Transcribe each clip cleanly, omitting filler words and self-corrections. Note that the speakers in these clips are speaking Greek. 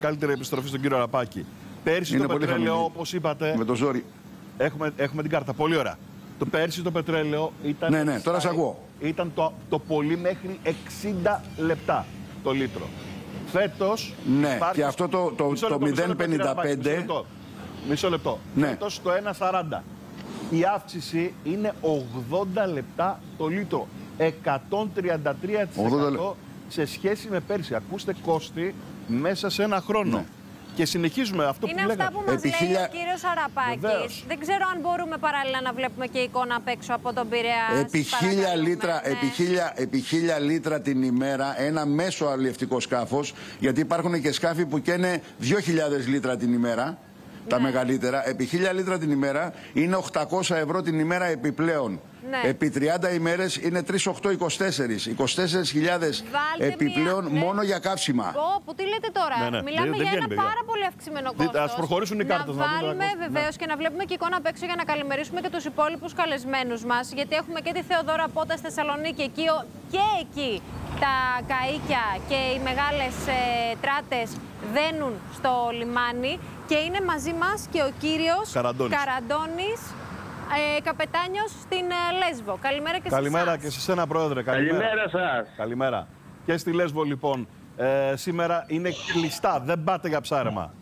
Καλύτερη επιστροφή στον κύριο Αραπάκη. Πέρσι το πετρέλαιο, όπως είπατε. Με το ζόρι. Έχουμε την κάρτα. Πολύ ωραία. Πέρσι το πετρέλαιο ήταν. Ναι, τώρα σ' ακούω. Ήταν το πολύ μέχρι 60 λεπτά το λίτρο. Φέτος. Ναι, και αυτό το 0,55. Μισό λεπτό. Ναι. Φέτος το 1,40. Η αύξηση είναι 80 λεπτά το λίτρο. 133% σε σχέση με πέρσι. Ακούστε κόστη μέσα σε ένα χρόνο. Ναι. Και συνεχίζουμε αυτό είναι που λέγαμε. Είναι αυτά που μας λέει ο κύριος Αραπάκης. Δεν ξέρω αν μπορούμε παράλληλα να βλέπουμε και εικόνα απ' έξω από τον Πειραιά. Επί 1000 λίτρα την ημέρα, ένα μέσο αλλιευτικό σκάφος, γιατί υπάρχουν και σκάφη που καίνε 2000 λίτρα την ημέρα, τα μεγαλύτερα. Επί 1000 λίτρα την ημέρα είναι 800 ευρώ την ημέρα επιπλέον. Ναι. Επί 30 ημέρες είναι 3.824. 24.000 επιπλέον μόνο για καύσιμα. Που τι λέτε τώρα. Μιλάμε για ένα πάρα πολύ αυξημένο κόστος. Ας προχωρήσουν οι κάρτες. Να βάλουμε βεβαίως και να βλέπουμε και εικόνα απ' έξω για να καλημερίσουμε και τους υπόλοιπους καλεσμένους μας. Γιατί έχουμε και τη Θεοδόρα Πότα στη Θεσσαλονίκη. Και εκεί τα καΐκια και οι μεγάλες τράτες δένουν στο λιμάνι. Και είναι μαζί μας και ο κύριος Καραντώνης. Καπετάνιος στην Λέσβο. Καλημέρα και σε εσάς. Καλημέρα και σε εσένα, Πρόεδρε. Καλημέρα σας. Καλημέρα. Και στη Λέσβο, λοιπόν, σήμερα είναι κλειστά. Δεν πάτε για ψάρεμα.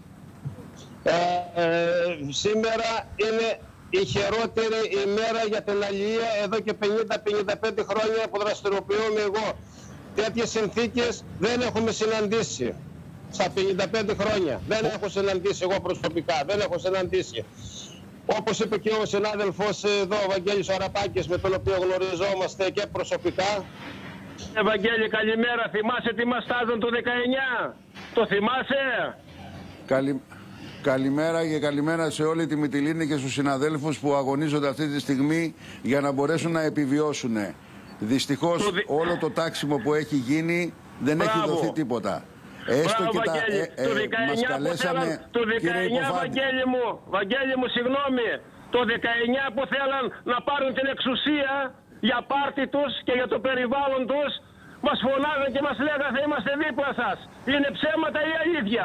Σήμερα είναι η χειρότερη ημέρα για την αλληλεία εδώ και 50-55 χρόνια που δραστηριοποιούμε εγώ. Τέτοιες συνθήκες δεν έχουμε συναντήσει. Στα 55 χρόνια. Δεν έχω συναντήσει εγώ προσωπικά. Δεν έχω συναντήσει. Όπως είπε και ο συνάδελφος εδώ, ο Βαγγέλης Αραπάκης, με τον οποίο γνωριζόμαστε και προσωπικά. Βαγγέλη, καλημέρα. Θυμάσαι τι μας στάζαν το 19? Το θυμάσαι? Καλημέρα και καλημέρα σε όλη τη Μυτιλήνη και στους συναδέλφους που αγωνίζονται αυτή τη στιγμή για να μπορέσουν να επιβιώσουν. Δυστυχώς όλο το τάξιμο που έχει γίνει δεν έχει δοθεί τίποτα. Έστω και το 19 το 19, Βαγγέλη μου, συγγνώμη, το 19 που θέλαν να πάρουν την εξουσία για πάρτι τους και για το περιβάλλον τους, μας φωνάζαν και μας λέγανε θα είμαστε δίπλα σας. Είναι ψέματα ή αλήθεια?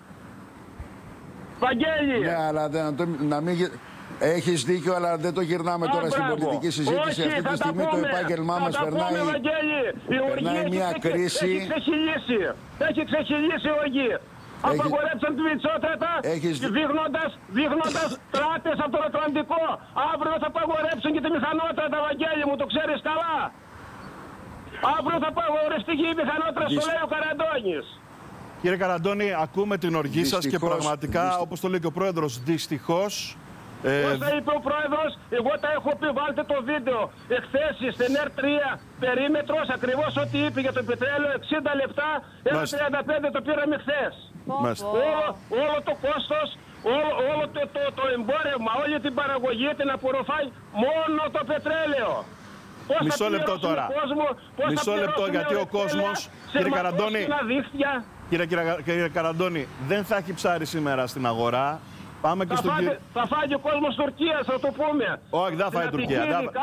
Βαγγέλη. Ναι, αλλά να μην... Έχεις δίκιο, αλλά δεν το γυρνάμε τώρα στην πολιτική συζήτηση. Αυτή τη στιγμή το επάγγελμά μας περνάει μια κρίση. Έχει ξεχυλήσει ο γη. Απαγορέψαν τη Μητσότρατα δείχνοντας τράτες από τον Ατλαντικό. Αύριο θα απαγορέψουν και τη μηχανότρατα, Βαγγέλη μου, το ξέρεις καλά. Αύριο θα απαγορευτεί και η μηχανότρατα, στο λέει ο Καραντώνης. Κύριε Καραντώνη, ακούμε την οργή σας και πραγματικά, όπως το λέει και ο Πρόεδρος, δυστυχώς. Πώς θα είπε ο Πρόεδρος, εγώ τα έχω πει, βάλτε το βίντεο. Εχθές στην ΕΡ3 περίμετρος, ακριβώς ό,τι είπε για το πετρέλαιο, 60 λεπτά, 1,35 το πήραμε χθες. Όλο το κόστος, όλο το εμπόρευμα, όλη την παραγωγή την απορροφάει μόνο το πετρέλαιο. Μισό λεπτό τώρα. Μισό λεπτό, γιατί ο κόσμος, κύριε Καραντώνη, κύριε Καραντώνη, δεν θα έχει ψάρι σήμερα στην αγορά. Πάμε και θα φάγει ο κόσμος Τουρκίας, θα το πούμε. Όχι, δεν θα φάει η Τουρκία.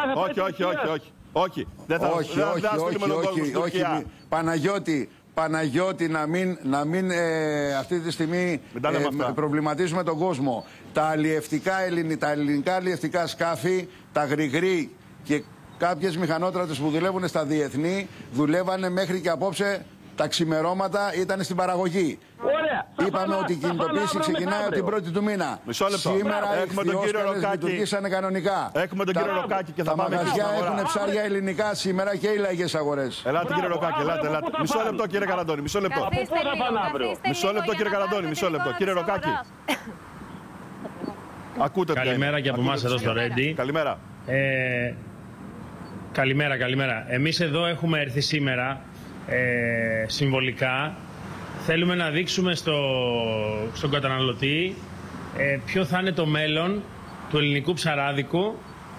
Όχι. Δεν θα στείλουμε τον κόσμο στην Τουρκία. Παναγιώτη, να μην αυτή τη στιγμή προβληματίζουμε τον κόσμο. Τα ελληνικά αλλιευτικά σκάφη, τα γρηγροί και κάποιες μηχανότρατες που δουλεύουν στα διεθνή, δουλεύανε μέχρι και απόψε. Τα ξημερώματα ήταν στην παραγωγή. Ωραία. Είπαμε ότι η κινητοποίηση ξεκινάει από την 1η του μήνα. Μισό λεπτό. Σήμερα οι Ιώσκαλες λειτουργήσαν κανονικά. Έχουμε τον κύριο Ροκάκη και θα πάμε. Τα μαγαζιά έχουν ψάρια ελληνικά σήμερα και οι λαϊκές αγορές. Ελάτε κύριε Ροκάκη, ελάτε. Μισό λεπτό κύριε Καραντώνη, μισό λεπτό. Μισό λεπτό κύριε Καραντώνη, μισό λεπτό. Κύριε Ροκάκη. Ακούτε. Καλημέρα και από εμάς εδώ στο Ρέντι. Καλημέρα. Καλημέρα. Εμείς εδώ έχουμε έρθει σήμερα. Συμβολικά θέλουμε να δείξουμε στον καταναλωτή ποιο θα είναι το μέλλον του ελληνικού ψαράδικου,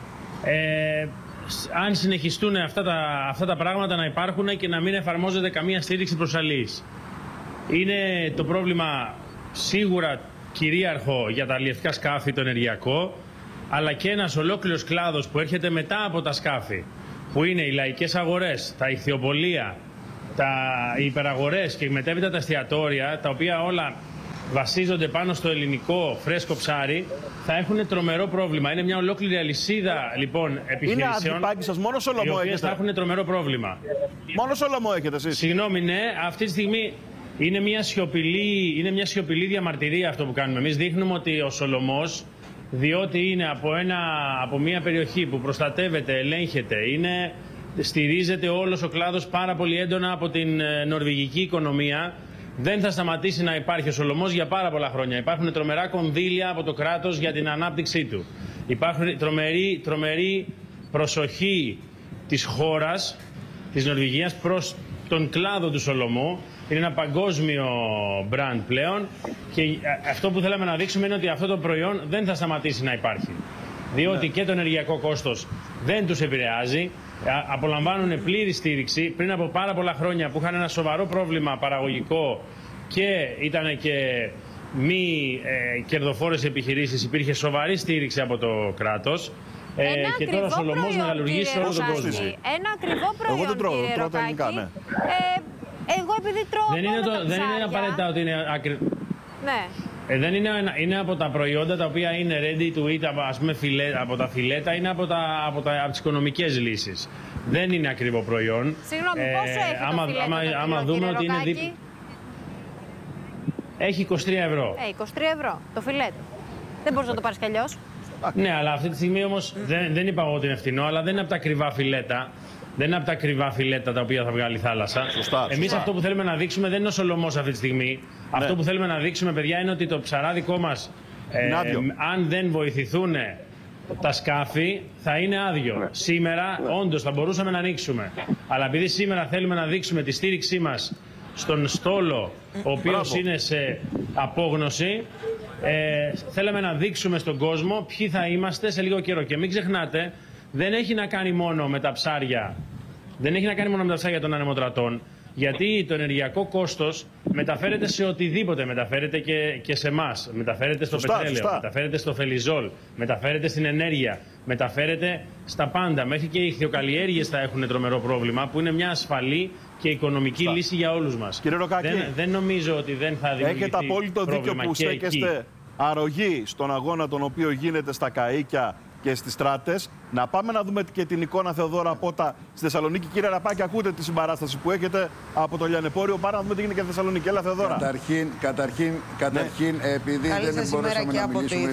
αν συνεχιστούν αυτά τα πράγματα να υπάρχουν και να μην εφαρμόζεται καμία στήριξη προς αλληλείς. Είναι το πρόβλημα σίγουρα κυρίαρχο για τα αλλιευτικά σκάφη, το ενεργειακό, αλλά και ένας ολόκληρος κλάδος που έρχεται μετά από τα σκάφη, που είναι οι λαϊκές αγορές, τα ηχθειοπωλεία, οι υπεραγορές και μετέπειτα τα εστιατόρια, τα οποία όλα βασίζονται πάνω στο ελληνικό φρέσκο ψάρι, θα έχουν τρομερό πρόβλημα. Είναι μια ολόκληρη αλυσίδα λοιπόν επιχειρήσεων. Είναι αντιπάκι σας, μόνο Σολομό έχετε. Θα έχουν τρομερό πρόβλημα. Μόνο Σολομό έχετε εσείς. Συγγνώμη, ναι, αυτή τη στιγμή είναι μια σιωπηλή διαμαρτυρία αυτό που κάνουμε. Εμείς δείχνουμε ότι ο Σολομός, διότι είναι από μια περιοχή που προστατεύεται, ελέγχεται, στηρίζεται όλος ο κλάδος πάρα πολύ έντονα από την νορβηγική οικονομία, δεν θα σταματήσει να υπάρχει ο Σολομός για πάρα πολλά χρόνια. Υπάρχουν τρομερά κονδύλια από το κράτος για την ανάπτυξή του. Υπάρχει τρομερή προσοχή της χώρας, της Νορβηγίας, προς τον κλάδο του Σολομού. Είναι ένα παγκόσμιο brand πλέον και αυτό που θέλαμε να δείξουμε είναι ότι αυτό το προϊόν δεν θα σταματήσει να υπάρχει. Διότι και το ενεργειακό κόστος δεν τους επηρεάζει. Απολαμβάνουν πλήρη στήριξη. Πριν από πάρα πολλά χρόνια που είχαν ένα σοβαρό πρόβλημα παραγωγικό και ήταν και μη κερδοφόρες επιχειρήσεις, υπήρχε σοβαρή στήριξη από το κράτος. Και τώρα ο Σολομός μεγαλουργεί σε όλο τον κόσμο. Ένα ακριβό προϊόν. Εγώ δεν τρώω, τρώω τα ελληνικά, ναι. Εγώ επειδή τρώω δεν είναι απαραίτητα ότι είναι ναι. Δεν είναι από τα προϊόντα τα οποία είναι ready to eat, ας πούμε από τα φιλέτα, είναι από τις οικονομικές λύσεις. Δεν είναι ακριβό προϊόν. Συγγνώμη, πόσο έχει το φιλέτο άμα δούμε ότι είναι έχει 23 ευρώ. 23 ευρώ το φιλέτο. Δεν μπορείς να το πάρεις κι αλλιώς. Ναι, αλλά αυτή τη στιγμή όμως δεν είπα εγώ ότι είναι φθηνό, αλλά δεν είναι από τα ακριβά φιλέτα. Δεν είναι από τα ακριβά φιλέτα τα οποία θα βγάλει η θάλασσα. Εμείς αυτό που θέλουμε να δείξουμε δεν είναι ο Σολομός αυτή τη στιγμή. Ναι. Αυτό που θέλουμε να δείξουμε, παιδιά, είναι ότι το ψαράδικό μας, αν δεν βοηθηθούν τα σκάφη, θα είναι άδειο. Ναι. Σήμερα, όντως, θα μπορούσαμε να ανοίξουμε. Αλλά επειδή σήμερα θέλουμε να δείξουμε τη στήριξή μας στον στόλο, ο οποίος είναι σε απόγνωση, θέλαμε να δείξουμε στον κόσμο ποιοι θα είμαστε σε λίγο καιρό. Και μην ξεχνάτε, δεν έχει να κάνει μόνο με τα ψάρια. Δεν έχει να κάνει μόνο με τα ψάρια των ανεμοτρατών. Γιατί το ενεργειακό κόστος μεταφέρεται σε οτιδήποτε. Μεταφέρεται και σε εμάς. Μεταφέρεται στο πετρέλαιο. Μεταφέρεται στο φελιζόλ. Μεταφέρεται στην ενέργεια. Μεταφέρεται στα πάντα. Μέχρι και οι ηχθειοκαλλιέργειες θα έχουν τρομερό πρόβλημα, που είναι μια ασφαλή και οικονομική λύση για όλους μας. Κύριε Ροκάκη, δεν νομίζω ότι δεν θα δημιουργηθεί. Έχετε απόλυτο δίκιο που στέκεστε αρρωγή στον αγώνα τον οποίο γίνεται στα καΐκια και στις στράτες. Να πάμε να δούμε και την εικόνα, Θεοδόρα Πότα, στη Θεσσαλονίκη. Κύριε Ραπάκη, ακούτε τη συμπαράσταση που έχετε από το λιανεπόριο. Πάμε να δούμε τι γίνεται και στη Θεσσαλονίκη. Έλα, Θεοδόρα. Καταρχήν, επειδή δεν μπορούσαμε να μιλήσουμε,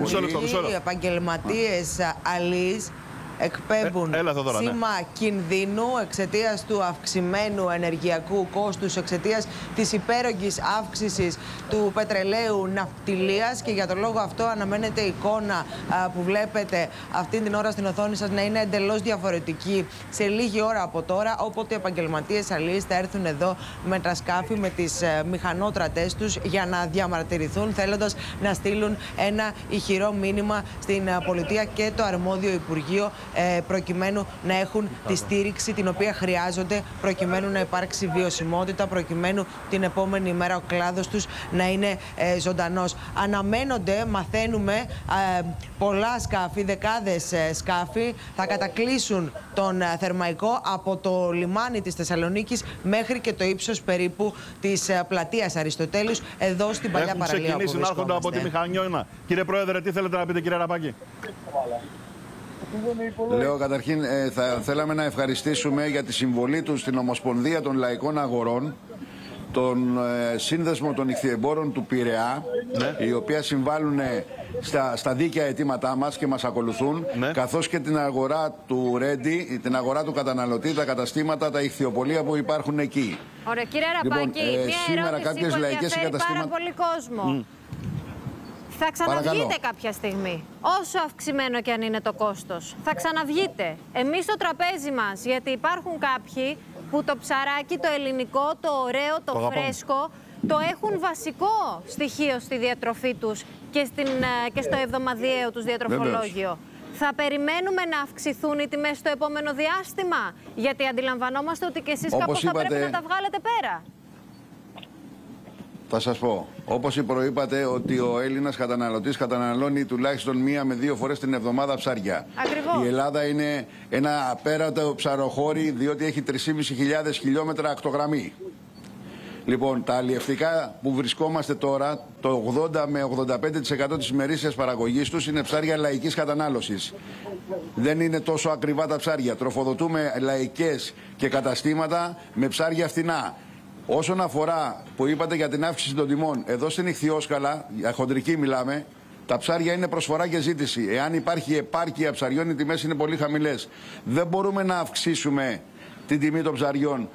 οι επαγγελματίες αλείς εκπέμπουν σήμα κινδύνου εξαιτίας του αυξημένου ενεργειακού κόστους, εξαιτίας της υπέρογγης αύξησης του πετρελαίου ναυτιλίας, και για τον λόγο αυτό αναμένεται η εικόνα που βλέπετε αυτή την ώρα στην οθόνη σας να είναι εντελώς διαφορετική σε λίγη ώρα από τώρα, όποτε οι επαγγελματίες αλείς θα έρθουν εδώ με τα σκάφη, με τις μηχανότρατές τους, για να διαμαρτυρηθούν, θέλοντας να στείλουν ένα ηχηρό μήνυμα στην πολιτεία και το αρμόδιο Υπουργείο, προκειμένου να έχουν τη στήριξη την οποία χρειάζονται, προκειμένου να υπάρξει βιωσιμότητα, προκειμένου την επόμενη μέρα ο κλάδος τους να είναι ζωντανός. Αναμένονται, μαθαίνουμε, πολλά σκάφη, δεκάδες σκάφη θα κατακλείσουν τον Θερμαϊκό από το λιμάνι της Θεσσαλονίκης μέχρι και το ύψος περίπου της πλατείας Αριστοτέλους, εδώ στην παλιά παραλία. Έχουν ξεκινήσει να έρχονται από τη Μηχανιώνα. Κύριε Πρόεδρε, τι θέλετε να πείτε, κύριε Ραπάκη? Λέω, καταρχήν θα θέλαμε να ευχαριστήσουμε για τη συμβολή του στην Ομοσπονδία των Λαϊκών Αγορών, τον Σύνδεσμο των Ιχθυεμπόρων του Πειραιά, οι οποίοι συμβάλλουν στα δίκαια αιτήματά μας και μας ακολουθούν, καθώς και την αγορά του Ρέντι, την αγορά του καταναλωτή, τα καταστήματα, τα ιχθυοπολία που υπάρχουν εκεί. Ωραία, κύριε Ραπάκη, μια ερώτηση που ενδιαφέρει πάρα πολύ κόσμο. Θα ξαναβγείτε κάποια στιγμή, όσο αυξημένο και αν είναι το κόστος. Θα ξαναβγείτε. Εμείς στο τραπέζι μας, γιατί υπάρχουν κάποιοι που το ψαράκι, το ελληνικό, το ωραίο, το φρέσκο, το έχουν βασικό στοιχείο στη διατροφή τους και στο εβδομαδιαίο τους διατροφολόγιο. Θα περιμένουμε να αυξηθούν οι τιμές στο επόμενο διάστημα, γιατί αντιλαμβανόμαστε ότι και εσείς κάπως θα πρέπει να τα βγάλετε πέρα. Θα σας πω, όπως προείπατε, ότι ο Έλληνας καταναλωτής καταναλώνει τουλάχιστον 1 με 2 φορές την εβδομάδα ψάρια. Ακριβώς. Η Ελλάδα είναι ένα απέρατο ψαροχώρι, διότι έχει 3.500 χιλιόμετρα ακτογραμμή. Λοιπόν, τα αλλιευτικά που βρισκόμαστε τώρα, το 80 με 85% της ημερήσιας παραγωγής τους είναι ψάρια λαϊκής κατανάλωσης. Δεν είναι τόσο ακριβά τα ψάρια. Τροφοδοτούμε λαϊκές και καταστήματα με ψάρια φτηνά. Όσον αφορά που είπατε για την αύξηση των τιμών, εδώ στην Ιχθυόσκαλα, για χοντρική μιλάμε, τα ψάρια είναι προσφορά και ζήτηση. Εάν υπάρχει επάρκεια ψαριών, οι τιμές είναι πολύ χαμηλές. Δεν μπορούμε να αυξήσουμε την τιμή των ψαριών.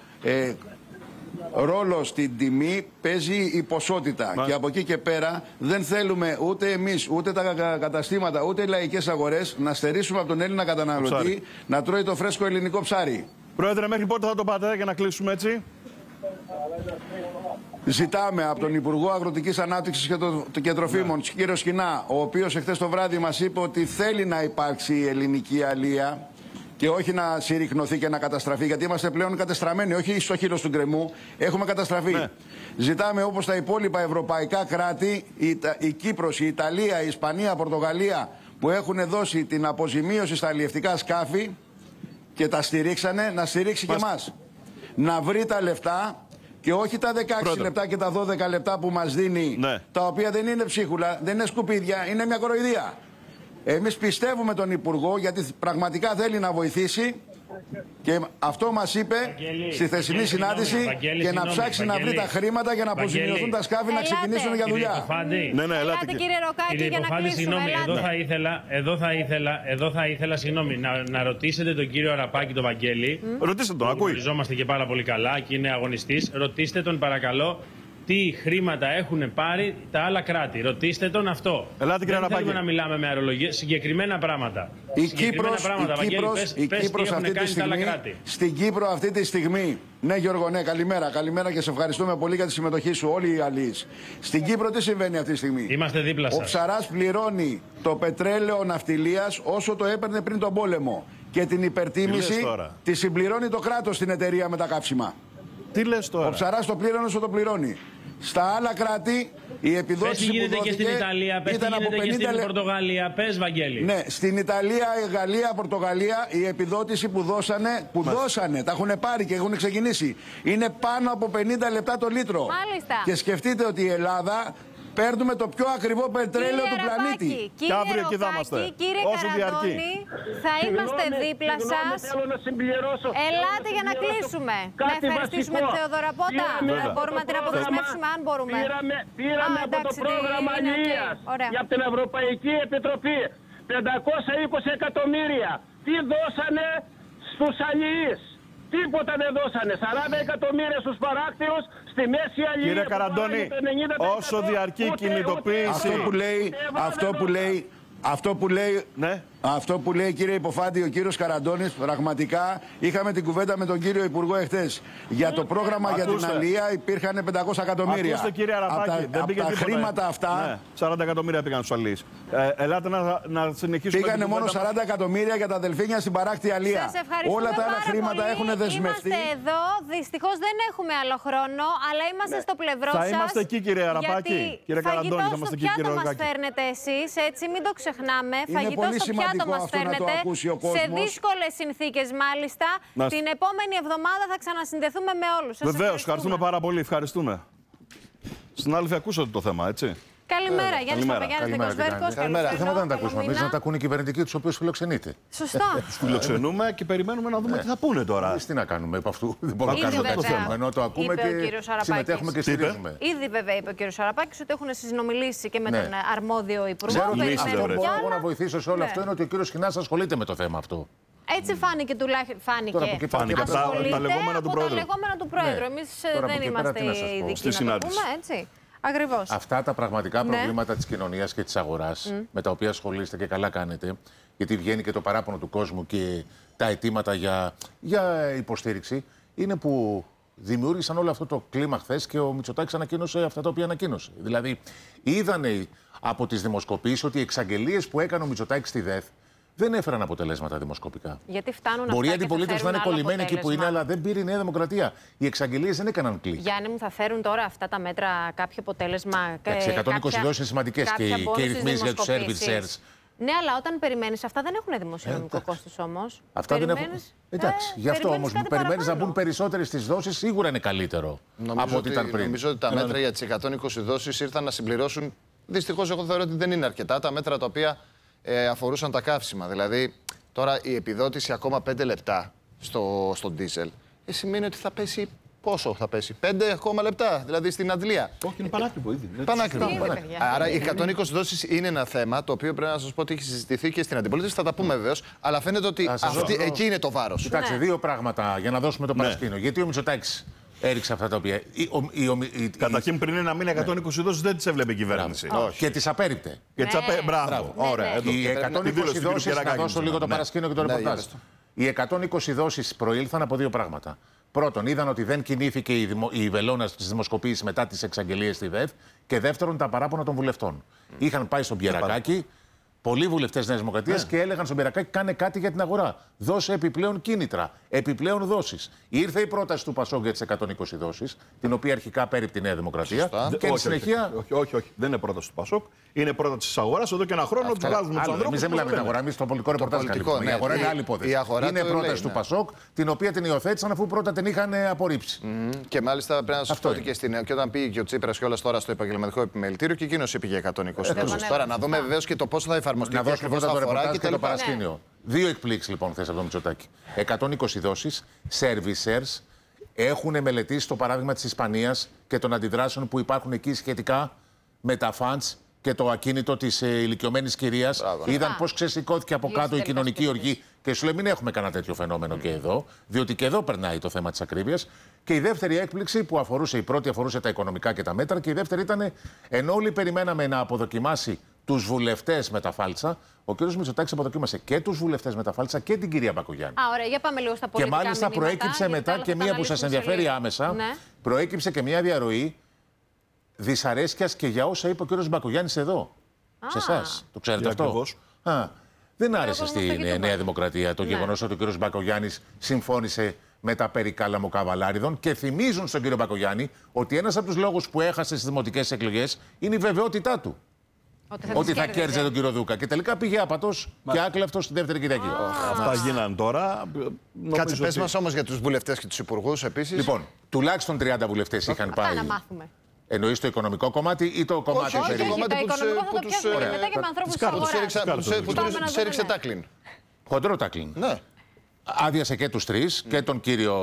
Ρόλο στην τιμή παίζει η ποσότητα. Και από εκεί και πέρα δεν θέλουμε ούτε εμείς, ούτε τα καταστήματα, ούτε οι λαϊκές αγορές να στερήσουμε από τον Έλληνα καταναλωτή να τρώει το φρέσκο ελληνικό ψάρι. Πρόεδρε, μέχρι πότε θα το πάτε για να κλείσουμε έτσι? Ζητάμε από τον Υπουργό Αγροτικής Ανάπτυξης και Τροφίμων, κύριο Σκινά, ο οποίος εχθές το βράδυ μας είπε ότι θέλει να υπάρξει η ελληνική αλεία και όχι να συρρυκνωθεί και να καταστραφεί, γιατί είμαστε πλέον κατεστραμμένοι, όχι στο χείλος του γκρεμού, έχουμε καταστραφεί. Ναι. Ζητάμε όπως τα υπόλοιπα ευρωπαϊκά κράτη, η Κύπρος, η Ιταλία, η Ισπανία, η Πορτογαλία, που έχουν δώσει την αποζημίωση στα αλλιευτικά σκάφη και τα στηρίξανε, να στηρίξει και εμάς. Να βρει τα λεφτά και όχι τα 16 λεπτά και τα 12 λεπτά που μας δίνει, τα οποία δεν είναι ψίχουλα, δεν είναι σκουπίδια, είναι μια κοροϊδία. Εμείς πιστεύουμε τον Υπουργό γιατί πραγματικά θέλει να βοηθήσει και αυτό μας είπε στη χθεσινή συνάντηση και να ψάξει να βρει τα χρήματα για να αποζημιωθούν τα σκάφη να ξεκινήσουν για δουλειά. Ναι, ελάτε κύριε Ροκάκη για να κλείσουμε. Εδώ θα ήθελα συγγνώμη, να ρωτήσετε τον κύριο Αραπάκη, τον Βαγγέλη. Ρωτήστε τον, ακούει. Γνωριζόμαστε και πάρα πολύ καλά και είναι αγωνιστής. Ρωτήστε τον παρακαλώ. Τι χρήματα έχουν πάρει τα άλλα κράτη. Ρωτήστε τον αυτό. Ελάτε, δεν θέλουμε να μιλάμε με αερολογίες. Συγκεκριμένα πράγματα. Η Κύπρος αυτή τη στιγμή, στην Κύπρο αυτή τη στιγμή, ναι Γιώργο, ναι, καλημέρα. Καλημέρα και σε ευχαριστούμε πολύ για τη συμμετοχή σου όλοι οι αλλοίς. Στην Κύπρο τι συμβαίνει αυτή τη στιγμή? Είμαστε δίπλα σας. Ο ψαράς πληρώνει το πετρέλαιο ναυτιλίας όσο το έπαιρνε πριν τον πόλεμο. Και την υπερτίμηση τη συμπληρώνει το κράτος στην εταιρεία με τα καύσιμα. Τι λες τώρα? Ο ψαράς το πλήρωνε όσο το πληρώνει. Στα άλλα κράτη η επιδότηση που δόθηκε και στην Ιταλία, ήταν από 50 και στην Πορτογαλία. Πες, Βαγγέλη. Ναι, στην Ιταλία, Γαλλία, Πορτογαλία η επιδότηση που δώσανε, τα έχουν πάρει και έχουν ξεκινήσει, είναι πάνω από 50 λεπτά το λίτρο. Μάλιστα. Και σκεφτείτε ότι η Ελλάδα παίρνουμε το πιο ακριβό πετρέλαιο του πλανήτη. Και αύριο εκεί θα είμαστε. Όσο διαρκεί. Θα είμαστε δίπλα σας. Ελάτε για να κλείσουμε. Να ευχαριστήσουμε τη Θεοδωραπότα. Μπορούμε να την αποδεσμεύσουμε αν μπορούμε. Πήραμε από το πρόγραμμα αλληλείας για την Ευρωπαϊκή Επιτροπή 520 εκατομμύρια. Τι δώσανε στους αλληλείς? Τίποτα δεν δώσανε. 40 εκατομμύρια στους παράκτιους, στη μέση αλληλεία. Κύριε Καραντώνη, όσο διαρκεί η κινητοποίηση... Αυτό που λέει κύριε Υποφάντη ο κύριος Καραντώνης, πραγματικά είχαμε την κουβέντα με τον κύριο Υπουργό εχθές. Για το πρόγραμμα για την αλληλεία υπήρχαν 500 εκατομμύρια. Ακούστε κύριε Αραπάκη, δεν πήγε τα χρήματα αυτά... Ναι, 40 εκατομμύρια πήγαν στους αλληλείς. Ελάτε να συνεχίσουμε. Πήγανε μόνο 40 εκατομμύρια για τα δελφίνια στην παράκτη αλληλεία. Όλα τα άλλα χρήματα έχουν δεσμευτεί. Είμαστε εδώ, δυστυχώς δεν έχουμε άλλο χρόνο, αλλά είμαστε στο πλευρό σας. Θα είμαστε εκεί κύριε Αραπάκη, κύριε Καραντώνη, θα είμαστε εκεί κύριε Ροκάκη. Φαγητό στο πιάτο μας φέρνετε εσείς, έτσι μην το ξεχνάμε. Φαγητό στο πιάτο μας φέρνετε, σε δύσκολες συνθήκες μάλιστα. Την επόμενη εβδομάδα θα ξανασυνδεθούμε με όλους. Βεβαίως, ευχαριστούμε πάρα πολύ, ευχαριστούμε. Συνάδελφοι, ακούσατε το θέμα, έτσι. Καλημέρα, Γιάννης Παπαγιάννης, Νικοσβέρκος. Καλημέρα. Δεν θα τα ακούσουμε. Εμείς να τα ακούνε οι κυβερνητικοί τους οποίους φιλοξενείτε. Σωστά. Τους φιλοξενούμε και περιμένουμε να δούμε τι θα πούνε τώρα. Εμείς τι να κάνουμε από αυτού. Δεν μπορούμε να κάνουμε κάτι θέμα. Ενώ το ακούμε και συμμετέχουμε και στηρίζουμε. Ήδη βέβαια είπε ο κύριος Αραπάκης ότι έχουν συνομιλήσει και με τον αρμόδιο υπουργό. Αυτό που μπορώ να βοηθήσω σε όλο αυτό είναι ότι ο κύριος Σκινάς ασχολείται με το θέμα αυτό. Έτσι φάνηκε τουλάχιστον. Φάνηκε. Τα λεγόμενα του Πρόεδρου. Εμείς δεν είμαστε ειδικοί να το πούμε, έτσι. Ακριβώς. Αυτά τα πραγματικά προβλήματα της κοινωνίας και της αγοράς, με τα οποία ασχολείστε και καλά κάνετε, γιατί βγαίνει και το παράπονο του κόσμου και τα αιτήματα για υποστήριξη, είναι που δημιούργησαν όλο αυτό το κλίμα χθες και ο Μητσοτάκης ανακοίνωσε αυτά τα οποία ανακοίνωσε. Δηλαδή, είδανε από τις δημοσκοπήσεις ότι οι εξαγγελίες που έκανε ο Μητσοτάκης στη ΔΕΘ δεν έφεραν αποτελέσματα δημοσκοπικά. Γιατί φτάνουν Μπορεί η αντιπολίτευση να είναι κολλημένη εκεί που είναι, αλλά δεν πήρε η Νέα Δημοκρατία. Οι εξαγγελίες δεν έκαναν κλικ. Γιάννη μου, θα φέρουν τώρα αυτά τα μέτρα κάποιο αποτέλεσμα? 120 δόσεις είναι σημαντικές και οι ρυθμίσεις για τους service shares. Ναι, αλλά όταν περιμένεις, αυτά δεν έχουν δημοσιονομικό κόστος όμως. Αυτά δεν έχουν. Εντάξει, γι' αυτό όμως περιμένεις να μπουν περισσότερες στις δόσεις, σίγουρα είναι καλύτερο από ό,τι ήταν πριν. Νομίζω ότι τα μέτρα για τις 120 δόσεις ήρθαν να συμπληρώσουν. Δυστυχώς, εγώ θεωρώ ότι δεν είναι αρκετά τα μέτρα τα οποία αφορούσαν τα καύσιμα. Δηλαδή, τώρα η επιδότηση ακόμα 5 λεπτά στο ντίζελ σημαίνει ότι θα πέσει. Πόσο θα πέσει, 5 ακόμα λεπτά, δηλαδή στην αντλία. Όχι, είναι πανάκριβο ήδη. Πανάκριβο. Άρα οι 120 δόσεις είναι ένα θέμα το οποίο πρέπει να σας πω ότι έχει συζητηθεί και στην αντιπολίτευση. Θα τα πούμε βεβαίως, αλλά φαίνεται ότι εκεί είναι το βάρος. Κοιτάξτε, δύο πράγματα για να δώσουμε το παρασκήνιο. Γιατί ο Μητσοτάκης έριξε αυτά τα οποία. Καταρχήν πριν ένα μήνα 120 δόσεις δεν τις έβλεπε η κυβέρνηση. Και τις απέρριπτε. Μπράβο. Ωραία. Οι 120 δόσεις, θα δώσω λίγο το παρασκήνιο και το ρεπορτάζ. Οι 120 δόσεις προήλθαν από δύο πράγματα. Πρώτον, είδαν ότι δεν κινήθηκε η βελόνα στις δημοσκοπήσεις μετά τις εξαγγελίες στη ΔΕΔ. Και δεύτερον, τα παράπονα των βουλευτών. Είχαν πάει στον Πιερακάκη πολλοί βουλευτές Νέας Δημοκρατίας και έλεγαν στον Πιερακάκη: κάνε κάτι για την αγορά. Δώσε επιπλέον κίνητρα, επιπλέον δόσεις. Ήρθε η πρόταση του Πασόκ για τις 120 δόσεις, την οποία αρχικά πέριπτε η Νέα Δημοκρατία. Και στη συνεχεία. Όχι, δεν είναι πρόταση του Πασόκ. Είναι πρόταση της αγοράς. Εδώ και ένα χρόνο του βγάζουμε τους ανθρώπους. Εμείς δεν μιλάμε για την αγορά. Εμείς στο πολιτικό ρεπορτάζ κάνουμε. Η αγορά είναι άλλη υπόθεση. Είναι πρόταση του Πασόκ, την οποία την υιοθέτησαν αφού πρώτα την είχαν απορρίψει. Και μάλιστα πρέπει να σας πω ότι και όταν πήγε και ο Τσίπρας κιόλας τώρα στο επαγγελματικό επιμελητήριο και εκείνος πήγε 120 δόσεις. Τώρα να δούμε βεβαίως και το πώς θα εφαρμοστεί. Να δώσουμε πρώτα το ρεπορτάζ και το παρασκήνιο. Δύο εκπλήξεις λοιπόν χθες από το Μητσοτάκη. 120 δόσεις, servicers, έχουν μελετήσει το παράδειγμα της Ισπανίας και των αντιδράσεων που υπάρχουν εκεί σχετικά με τα funds και το ακίνητο της ηλικιωμένης κυρίας. Είδαν πώς ξεσηκώθηκε από κάτω η κοινωνική οργή και σου λέει: μην έχουμε κανένα τέτοιο φαινόμενο και εδώ, διότι και εδώ περνάει το θέμα της ακρίβειας. Και η δεύτερη έκπληξη που αφορούσε, η πρώτη αφορούσε τα οικονομικά και τα μέτρα, και η δεύτερη ήταν, ενώ όλοι περιμέναμε να αποδοκιμάσει τους βουλευτές με τα φάλτσα, ο κ. Μητσοτάκης αποδοκίμασε και τους βουλευτές με τα φάλτσα και την κυρία Μπακογιάννη. Ωραία, για πάμε λίγο στα πολιτικά. Και μάλιστα προέκυψε μετά και μία που σας ενδιαφέρει άμεσα. Ναι. Προέκυψε και μία διαρροή δυσαρέσκειας και για όσα είπε ο κ. Μπακογιάννης εδώ. Σε εσάς. Το ξέρετε αυτό? Δεν άρεσε στη Νέα Δημοκρατία το γεγονός ότι ο κ. Μπακογιάννης συμφώνησε με τα περί Κάλαμο-Καβαλάριδων και θυμίζουν στον κ. Μπακογιάννη ότι ένας από τους λόγους που έχασε στις δημοτικές εκλογές είναι η βεβαιότητά του. Ότι θα κέρδιζε τον κύριο Δούκα. Και τελικά πήγε άπατος και άκλαυτος στη δεύτερη Κυριακή. Αυτά γίνανε τώρα. Κάτσε, πες μας όμως για τους βουλευτές και τους υπουργούς επίσης. Λοιπόν, τουλάχιστον 30 βουλευτές είχαν πάει. Να μάθουμε. Εννοείς το οικονομικό κομμάτι ή το κομμάτι του περίπου? Το οικονομικό θα το πιάσουμε και μετά και με ανθρώπους της αγοράς. Που τους έριξε τάκλιν. Χοντρό τάκλιν. Ναι. Άδειασε και τους τρεις, και τον κύριο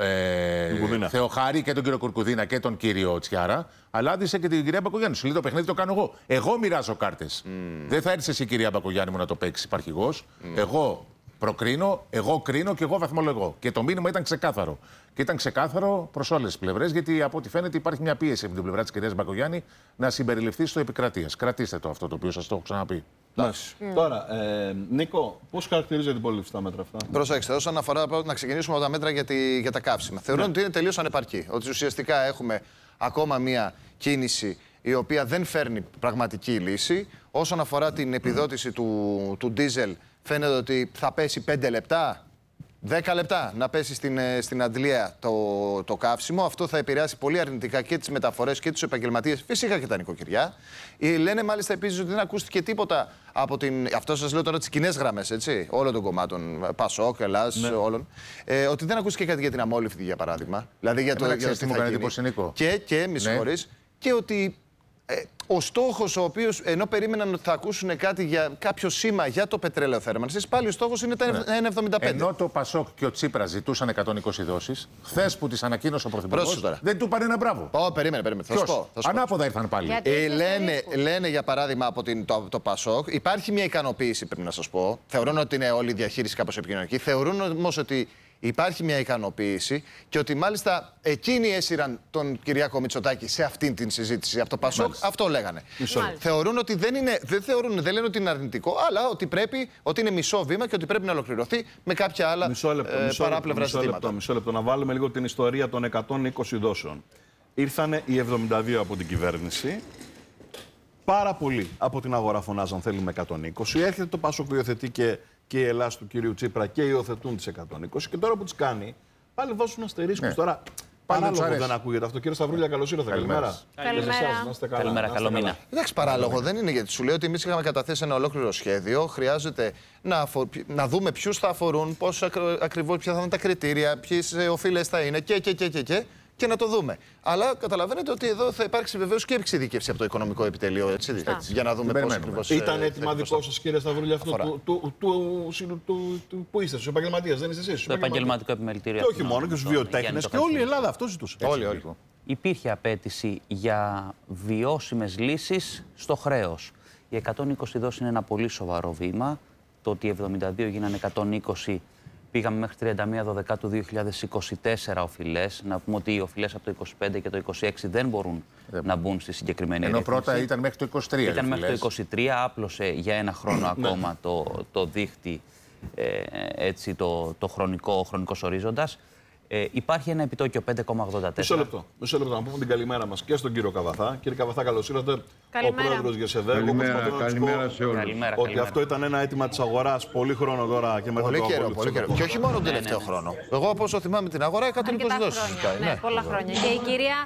Θεοχάρη και τον κύριο Κουρκουδίνα και τον κύριο Τσιάρα, αλλά άδειασε και την κυρία Μπακογιάννη. Σου λέει: το παιχνίδι το κάνω εγώ. Εγώ μοιράζω κάρτες. Δεν θα έρθει εσύ, κυρία Μπακογιάννη, μου να το παίξει υπαρχηγός. Εγώ προκρίνω, εγώ κρίνω και εγώ βαθμολογώ. Και το μήνυμα ήταν ξεκάθαρο. Και ήταν ξεκάθαρο προς όλες τις πλευρές, γιατί από ό,τι φαίνεται υπάρχει μια πίεση από την πλευρά της κυρίας Μπακογιάννη να συμπεριληφθεί στο επικρατείας. Κρατήστε το αυτό το οποίο σας το έχω ξαναπεί. Τώρα, Νίκο, πώς χαρακτηρίζεται την πολιτική τα μέτρα αυτά? Προσέξτε, όσον αφορά να ξεκινήσουμε από τα μέτρα για τα καύσιμα. Θεωρώ ότι είναι τελείως ανεπαρκή. Ότι ουσιαστικά έχουμε ακόμα μία κίνηση η οποία δεν φέρνει πραγματική λύση. Όσον αφορά την επιδότηση του ντίζελ, φαίνεται ότι θα πέσει 5 λεπτά. 10 λεπτά να πέσει στην αντλία το καύσιμο. Αυτό θα επηρεάσει πολύ αρνητικά και τις μεταφορές και τους επαγγελματίες, φυσικά και τα νοικοκυριά. Λένε μάλιστα επίσης ότι δεν ακούστηκε τίποτα από αυτό σας λέω τώρα τις κοινές γραμμές, έτσι, όλων των κομμάτων, Πασόκ, Ελλάς, όλων. Ότι δεν ακούστηκε κάτι για την αμόλυφτη, για παράδειγμα. Δηλαδή για το τι θα γίνει. Και μη συγχωρείς, και ότι ο στόχος ο οποίος, ενώ περίμεναν ότι θα ακούσουν κάτι για κάποιο σήμα για το πετρέλαιο θέρμανσης, πάλι ο στόχος είναι τα 1,75. Ενώ το Πασόκ και ο Τσίπρας ζητούσαν 120 δόσεις, χθες που τις ανακοίνωσε ο Πρωθυπουργός, δεν του είπαν ένα μπράβο. Περίμενε. Θα σου πω. Ανάποδα ήρθαν πάλι. Λένε για παράδειγμα από το Πασόκ, υπάρχει μια ικανοποίηση, πρέπει να σας πω. Θεωρούν ότι είναι όλη η διαχείριση κάπως επικοινωνική. Θεωρούν όμως ότι υπάρχει μια ικανοποίηση και ότι μάλιστα εκείνοι έσυραν τον Κυριάκο Μητσοτάκη σε αυτήν την συζήτηση από το Πασόκ. Αυτό λέγανε. Θεωρούν ότι δεν λένε ότι είναι αρνητικό, αλλά ότι είναι μισό βήμα και ότι πρέπει να ολοκληρωθεί με κάποια άλλα παράπλευρα ζητήματα. Μισό λεπτό, να βάλουμε λίγο την ιστορία των 120 δόσεων. Ήρθανε οι 72 από την κυβέρνηση. Πάρα πολλοί από την αγορά φωνάζαν θέλουμε 120. Έρχεται το Πασόκ που υιοθετεί και η Ελλάδα του κυρίου Τσίπρα και υιοθετούν τις 120. Και τώρα που τις κάνει, πάλι βάζουν αστερίσκους. Τώρα Παράλογο δεν ακούγεται αυτό. Κύριε Σταυρούλια, καλώς ήρθατε. Καλημέρα. Καλημέρα, καλό μήνα. Εντάξει, παράλογο δεν είναι, γιατί σου λέω ότι εμείς είχαμε καταθέσει ένα ολόκληρο σχέδιο. Χρειάζεται να δούμε ποιους θα αφορούν, ακριβώς ποια θα είναι τα κριτήρια, ποιες οφείλες θα είναι και να το δούμε. Αλλά καταλαβαίνετε ότι εδώ θα υπάρξει βεβαίως και εξειδίκευση από το οικονομικό επιτελείο. Έτσι, για να δούμε πώς ακριβώς. Ήταν έτοιμα δικό σας, κύριε Σταυρούλια, αυτό που είστε, στους επαγγελματίες, δεν είστε εσείς? Το επαγγελματικό επιμελητήριο. Και όχι μόνο, και στους βιοτέχνες και όλη η Ελλάδα αυτό ζητούσε. Όλοι. Υπήρχε απέτηση για βιώσιμες λύσεις στο χρέος. Οι 120 δόσεις είναι ένα πολύ σοβαρό βήμα. Το ότι 72 γίνανε 120. Πήγαμε μέχρι 31 του 2024 οφειλές. Να πούμε ότι οι οφειλές από το 25 και το 26 δεν μπορούν να μπουν στη συγκεκριμένη ρύθμιση. Ενώ πρώτα ήταν μέχρι το 23. Ήταν μέχρι το 23, άπλωσε για ένα χρόνο ακόμα το δίχτυ, έτσι, ο χρονικός ορίζοντας. Υπάρχει ένα επιτόκιο 5,84. Μισό λεπτό. Να πούμε την καλημέρα μας και στον κύριο Καβαθά. Κύριε Καβαθά, καλώς ήρθατε. Ο πρόεδρος Γεσεβέκο. Καλημέρα σε όλους. Ότι αυτό ήταν ένα αίτημα της αγοράς πολύ χρόνο τώρα και μετά πολύ καιρό. Και όχι μόνο τον τελευταίο χρόνο. Εγώ, από όσο θυμάμαι την αγορά, 120 δόσεις. Ναι, πολλά χρόνια. Και η κυρία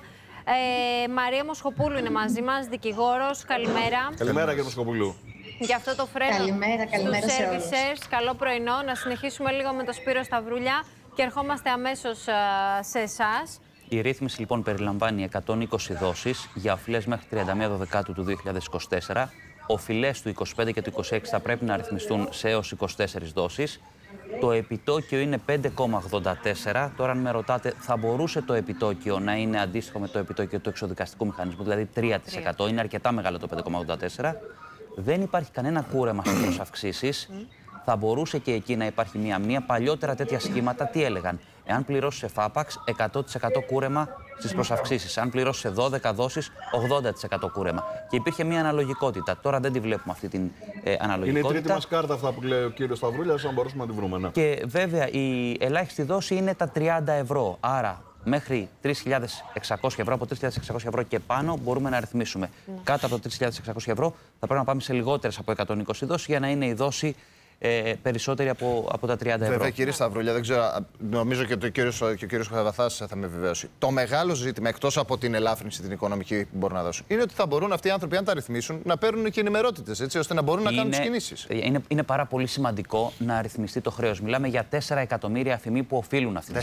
Μαρία Μοσχοπούλου είναι μαζί μας, δικηγόρος. Καλημέρα. Καλημέρα, κύριε Μοσχοπούλου. Για αυτό το φρένο καλημέρα στους σε όλους. servicers. Καλό πρωινό. Να συνεχίσουμε λίγο με τον Σπύρο Σταυρούλια και ερχόμαστε αμέσως σε εσάς. Η ρύθμιση λοιπόν περιλαμβάνει 120 δόσεις για οφειλές μέχρι 31 του 2024. Οφειλές του 25 και του 26 θα πρέπει να ρυθμιστούν σε έως 24 δόσεις. Το επιτόκιο είναι 5,84. Τώρα, αν με ρωτάτε, θα μπορούσε το επιτόκιο να είναι αντίστοιχο με το επιτόκιο του εξοδικαστικού μηχανισμού, δηλαδή 3%. Είναι αρκετά μεγάλο το 5,84. Δεν υπάρχει κανένα κούρεμα στις προσαυξήσεις. Θα μπορούσε και εκεί να υπάρχει μία μνήμα. Παλιότερα τέτοια σχήματα τι έλεγαν? Εάν πληρώσει σε ΦΑΠΑΞ, 100% κούρεμα στις προσαυξήσεις. Αν πληρώσει σε 12 δόσεις, 80% κούρεμα. Και υπήρχε μία αναλογικότητα. Τώρα δεν τη βλέπουμε αυτή την αναλογικότητα. Είναι η τρίτη μας κάρτα αυτά που λέει ο κύριος Σταυρούλιας, αν μπορούσαμε να τη βρούμε. Ναι. Και βέβαια η ελάχιστη δόση είναι τα 30 ευρώ. Άρα μέχρι 3.600 ευρώ, από 3.600 ευρώ και πάνω μπορούμε να ρυθμίσουμε. Κάτω από 3.600 ευρώ θα πρέπει να πάμε σε λιγότερες από 120 δόσεις για να είναι η δόση περισσότεροι από τα 30 ευρώ. Βέβαια, κύριε Σταυρούλια, δεν ξέρω, νομίζω και ο κύριος Καβαθάς θα με βεβαίωσει. Το μεγάλο ζήτημα, εκτός από την ελάφρυνση την οικονομική που μπορούν να δώσουν, είναι ότι θα μπορούν αυτοί οι άνθρωποι, αν τα ρυθμίσουν, να παίρνουν και ενημερότητες, έτσι ώστε να μπορούν να κάνουν τις κινήσεις. Είναι πάρα πολύ σημαντικό να ρυθμιστεί το χρέος. Μιλάμε για 4 εκατομμύρια αφημοί που οφείλουν αυτή.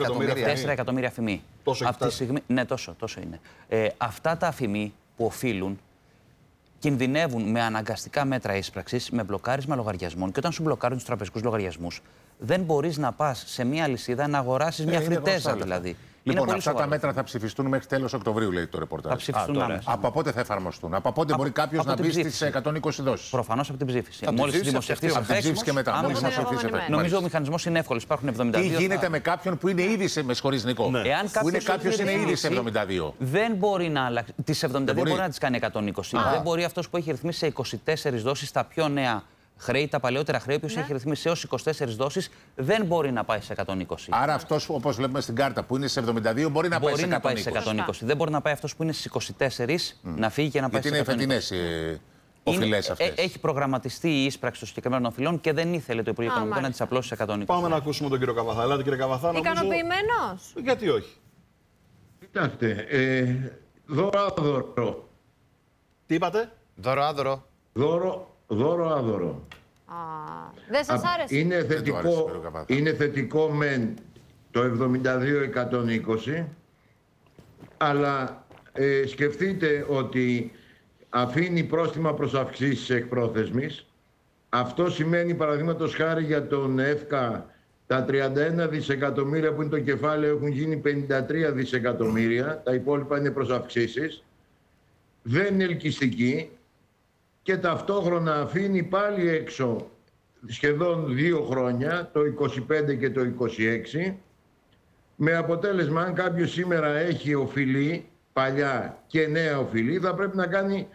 4 εκατομμύρια αφημοί. Τόσο αυτή τη στιγμή, ναι, τόσο είναι. Αυτά τα αφημοί που οφείλουν κινδυνεύουν με αναγκαστικά μέτρα ίσπραξης, με μπλοκάρισμα λογαριασμών. Και όταν σου μπλοκάρουν τους τραπεζικούς λογαριασμούς, δεν μπορείς να πας σε μια αλυσίδα να αγοράσεις μια φριτέζα δηλαδή. Λοιπόν, αυτά τα μέτρα θα ψηφιστούν μέχρι τέλος Οκτωβρίου, λέει το ρεπορτάζ. Θα ψηφιστούν άμεσα. Από πότε θα εφαρμοστούν? Από πότε μπορεί κάποιος να μπει στις 120 δόσεις? Προφανώς από την ψήφιση. Μόλις δημοσιευτεί από την ψήφιση και μετά. Νομίζω ο μηχανισμός είναι εύκολος. Υπάρχουν 72. Τι γίνεται με κάποιον που είναι ήδη σε. Με συγχωρείς, Νικό. Που είναι κάποιος είναι ήδη σε 72. Δεν μπορεί να αλλάξει. Τις 72 μπορεί να τις κάνει 120. Δεν μπορεί αυτός που έχει ρυθμίσει σε 24 δόσεις τα πιο νέα χρέη, τα παλαιότερα χρέη, που έχει ρυθμίσει έως 24 δόσεις, δεν μπορεί να πάει σε 120. Άρα αυτός, όπως βλέπουμε στην κάρτα, που είναι σε 72, μπορεί να πάει σε 120. Δεν μπορεί να πάει αυτός που είναι στις 24 να φύγει και να πάει σε 120. Γιατί είναι φετινές οφειλές αυτές. Έχει προγραμματιστεί η ίσπραξη των συγκεκριμένων οφειλών και δεν ήθελε το Υπουργείο Οικονομικών να τις απλώσει σε 120. Πάμε να ακούσουμε τον κύριο Καβαθά. Ελάτε, κύριε Καβαθά. Ικανοποιημένος? Γιατί όχι? Κοιτάξτε, δώρο-άδωρο. Τι είπατε? Δώρο-άδωρο. Δώρο-άδωρο. Δεν σας άρεσε? Είναι θετικό μεν το 72-120, αλλά σκεφτείτε ότι αφήνει πρόστιμα προς αυξήσεις εκπρόθεσμης. Αυτό σημαίνει, παραδείγματος χάρη, για τον ΕΦΚΑ τα 31 δισεκατομμύρια που είναι το κεφάλαιο έχουν γίνει 53 δισεκατομμύρια, τα υπόλοιπα είναι προς αυξήσεις. Δεν είναι ελκυστική και ταυτόχρονα αφήνει πάλι έξω σχεδόν 2 χρόνια, το 25 και το 26, με αποτέλεσμα, αν κάποιος σήμερα έχει οφειλή, παλιά και νέα οφειλή, θα πρέπει να κάνει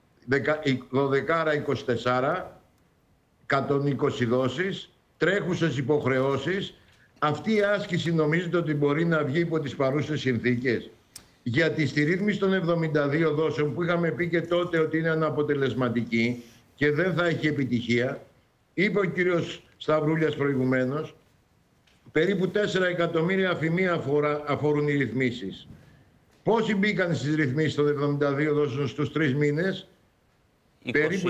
12-24, 120 δόσεις, τρέχουσες υποχρεώσεις. Αυτή η άσκηση νομίζετε ότι μπορεί να βγει υπό τις παρούσες συνθήκες? Γιατί στη ρύθμιση των 72 δόσεων, που είχαμε πει και τότε ότι είναι αναποτελεσματική και δεν θα έχει επιτυχία, είπε ο κύριος Σταυρούλιας προηγουμένως, περίπου 4 εκατομμύρια αφημία αφορούν οι ρυθμίσεις. Πόσοι μπήκαν στις ρυθμίσεις το 72 δώσουν στους 3 μήνες? 20, περίπου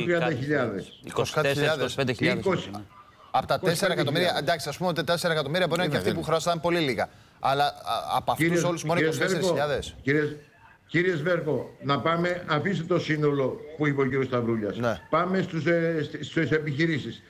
30.000. 24-25.000. Από τα 4 εκατομμύρια, εντάξει, ας πούμε ότι 4 εκατομμύρια μπορεί να είναι και αυτοί που χρωστάνε πολύ λίγα. Αλλά από αυτούς όλους μόνο 24.000. Κύριε Σβέρκο, να πάμε, αφήστε το σύνολο που είπε ο κ. Σταυρούλιας. Ναι. Πάμε στις επιχειρήσεις.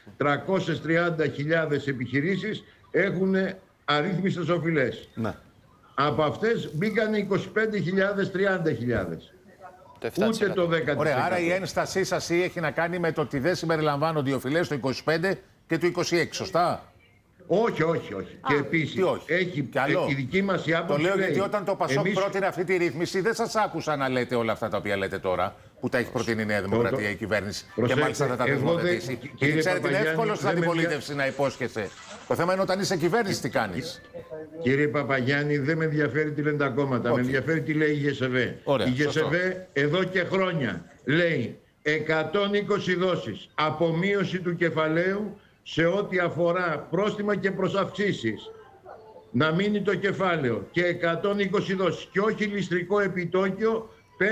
330.000 επιχειρήσεις έχουν αρρύθμιστες οφειλές. Ναι. Από αυτές μπήκαν 25.000, 30.000. Ούτε το 10%. Ωραία, άρα η ένστασή σας έχει να κάνει με το ότι δεν συμπεριλαμβάνονται οι οφειλές του 25 και του 26, σωστά? Όχι. Και επίσης, έχει η δική μας η άποψη. Το λέω γιατί όταν το Πασόκ πρότεινε αυτή τη ρύθμιση, δεν σας άκουσα να λέτε όλα αυτά τα οποία λέτε τώρα, που τα έχει προτείνει η Νέα Δημοκρατία, η κυβέρνηση. Και μάλιστα θα τα δημοθετήσει. Γιατί ξέρετε, είναι εύκολο στην αντιπολίτευση να υπόσχεσαι. Το θέμα είναι όταν είσαι κυβέρνηση τι κάνεις. Κύριε Παπαγιάννη, δεν με ενδιαφέρει τι λένε τα κόμματα. Με ενδιαφέρει τι λέει η ΓΕΣΕΒΕ. Η ΓΕΣΕΒΕ εδώ και χρόνια λέει 120 δόσεις απομείωση του κεφαλαίου σε ό,τι αφορά πρόστιμα και προσαυξήσεις. Να μείνει το κεφάλαιο και 120 δόσεις και όχι ληστρικό επιτόκιο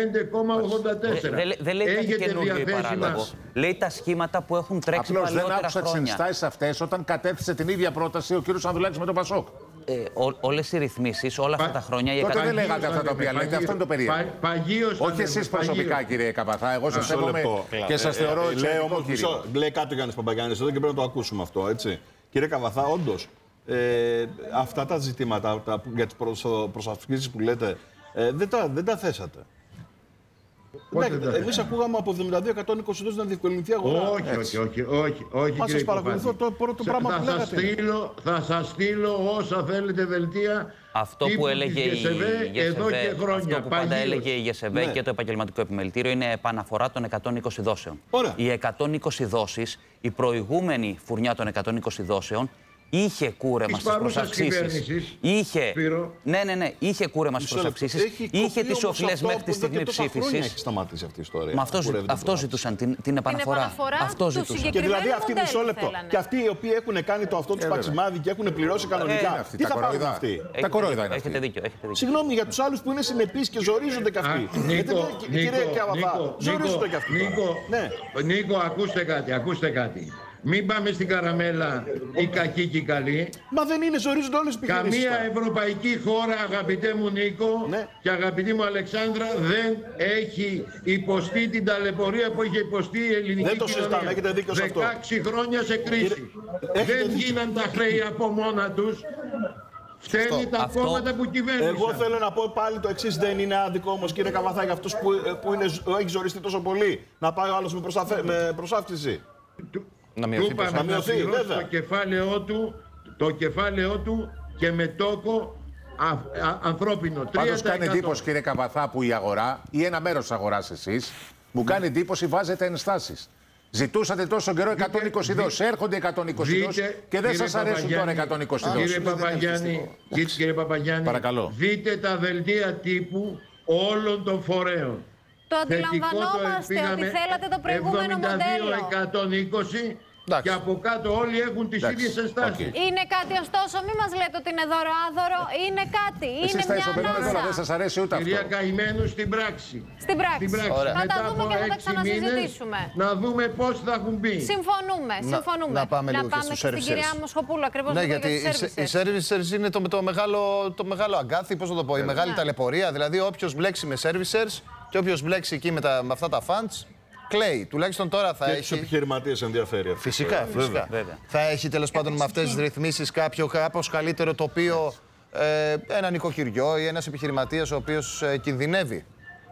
5,84. Δεν λέει κάτι καινούργιο η παράλογο. Λέει τα σχήματα που έχουν τρέξει παλαιότερα χρόνια. Απλώς δεν άκουσα τις ενστάσεις αυτές όταν κατέθεσε την ίδια πρόταση ο κ. Ανδρουλάκης με τον Πασόκ. Όλες οι ρυθμίσεις, όλα αυτά τα χρόνια... Τότε δεν λέγατε αυτά τα οποία λέτε, αυτό είναι το περίεργο. Όχι εσείς προσωπικά, κύριε Καπαθά, εγώ σας σέβομαι και σας θεωρώ εξαιρετικό κύριο. Λέει κάτι ο Γιάννης Παπαγιάννης εδώ και πρέπει να το ακούσουμε αυτό, έτσι. Κύριε Καπαθά, όντως, αυτά τα ζητήματα για τις προσαυξήσεις που λέτε, δεν τα θέσατε. Εμείς ακούγαμε από 72-120 δόσεις να διευκολυνθεί η αγορά. Όχι. Μα σας παρακολουθώ το πρώτο πράγμα που λέγατε. Θα σας στείλω όσα θέλετε δελτία. Αυτό που έλεγε η ΓΕΣΕΒΕ, αυτό που πάντα έλεγε η ΓΕΣΕΒΕ και το επαγγελματικό επιμελητήριο είναι επαναφορά των 120 δόσεων. Οι 120 δόσεις, η προηγούμενη φουρνιά των 120 δόσεων, είχε κούρεμα στις προσαυξήσεις. Είχε κούρεμα στις προσαυξήσεις. Είχε τις οφειλές μέχρι τη στιγμή ψήφισης. Έχει σταματήσει αυτή η ιστορία. Μα αυτό ζητούσαν, την επαναφορά. Αυτό ζητούσαν. Και δηλαδή αυτοί, μισό λεπτό. Και αυτοί οι οποίοι έχουν κάνει το αυτό του παξιμάδι και έχουν πληρώσει κανονικά. Τι θα πάρουν αυτοί? Τα κορόιδα είναι. Έχετε δίκιο. Συγγνώμη, για τους άλλους που είναι συνεπείς και ζορίζονται κι αυτοί. Κύριε Καπαθά, ζορίζονται κι αυτοί. Νίκο, ακούστε κάτι. Μην πάμε στην καραμέλα οι κακοί και οι καλοί. Μα δεν είναι, ζορίζονται όλες τις επιχειρήσεις. Καμία ευρωπαϊκή χώρα, αγαπητέ μου Νίκο και αγαπητή μου Αλεξάνδρα, δεν έχει υποστεί την ταλαιπωρία που είχε υποστεί η ελληνική κοινωνία. Έχετε δίκιο σε αυτό. 16 χρόνια σε κρίση. Δεν γίναν τα χρέη από μόνα τους. Φταίνει τα κόμματα που κυβέρνησαν. Εγώ θέλω να πω πάλι το εξής. Δεν είναι άδικο όμως, κύριε Καπαθά, για αυτούς που έχει ζοριστεί τόσο πολύ, να πάει ο άλλος με προσάυξηση? Να μειωθεί, το κεφάλαιό του και με τόκο ανθρώπινο. Πάντως κάνει εντύπωση, κύριε Καπαθά, που η αγορά ή ένα μέρος της αγοράς εσείς, μου κάνει εντύπωση βάζετε ενστάσεις. Ζητούσατε τόσο καιρό 120 δόσεις. Έρχονται 120 δόσεις και δεν σας αρέσουν τώρα 120 δόσεις. Κύριε Παπαγιάννη, παρακαλώ. Δείτε τα δελτία τύπου όλων των φορέων. Το αντιλαμβανόμαστε ότι θέλατε το προηγούμενο μοντέλο. 120 και από κάτω όλοι έχουν τις ίδιες ενστάσεις. Είναι κάτι ωστόσο, μην μας λέτε ότι είναι δώρο-άδωρο, είναι κάτι, είναι μια ανάσα. Δεν σας αρέσει ούτε αυτό. Κυρία Καημένου, στην πράξη. Στην πράξη. Να τα δούμε και θα τα ξανασυζητήσουμε. Να δούμε πώς θα έχουν μπει. Συμφωνούμε. Να πάμε λίγο και στην κυρία Μοσχοπούλου, ακριβώς. Ναι, γιατί οι servicers είναι το μεγάλο αγκάθι, πώς να το πω, η μεγάλη ταλαιπωρία. Δηλαδή, όποιος μπλέξει με servicers και όποιος μπλέξει εκεί με αυτά τα funds, κλαίει. Τουλάχιστον τώρα θα έχει. Και τους επιχειρηματίες ενδιαφέρει αυτό. Φυσικά. Θα έχει τέλος πάντων με αυτές τις ρυθμίσεις κάπως καλύτερο τοπίο ένα νοικοκυριό ή ένας επιχειρηματίας ο οποίος κινδυνεύει.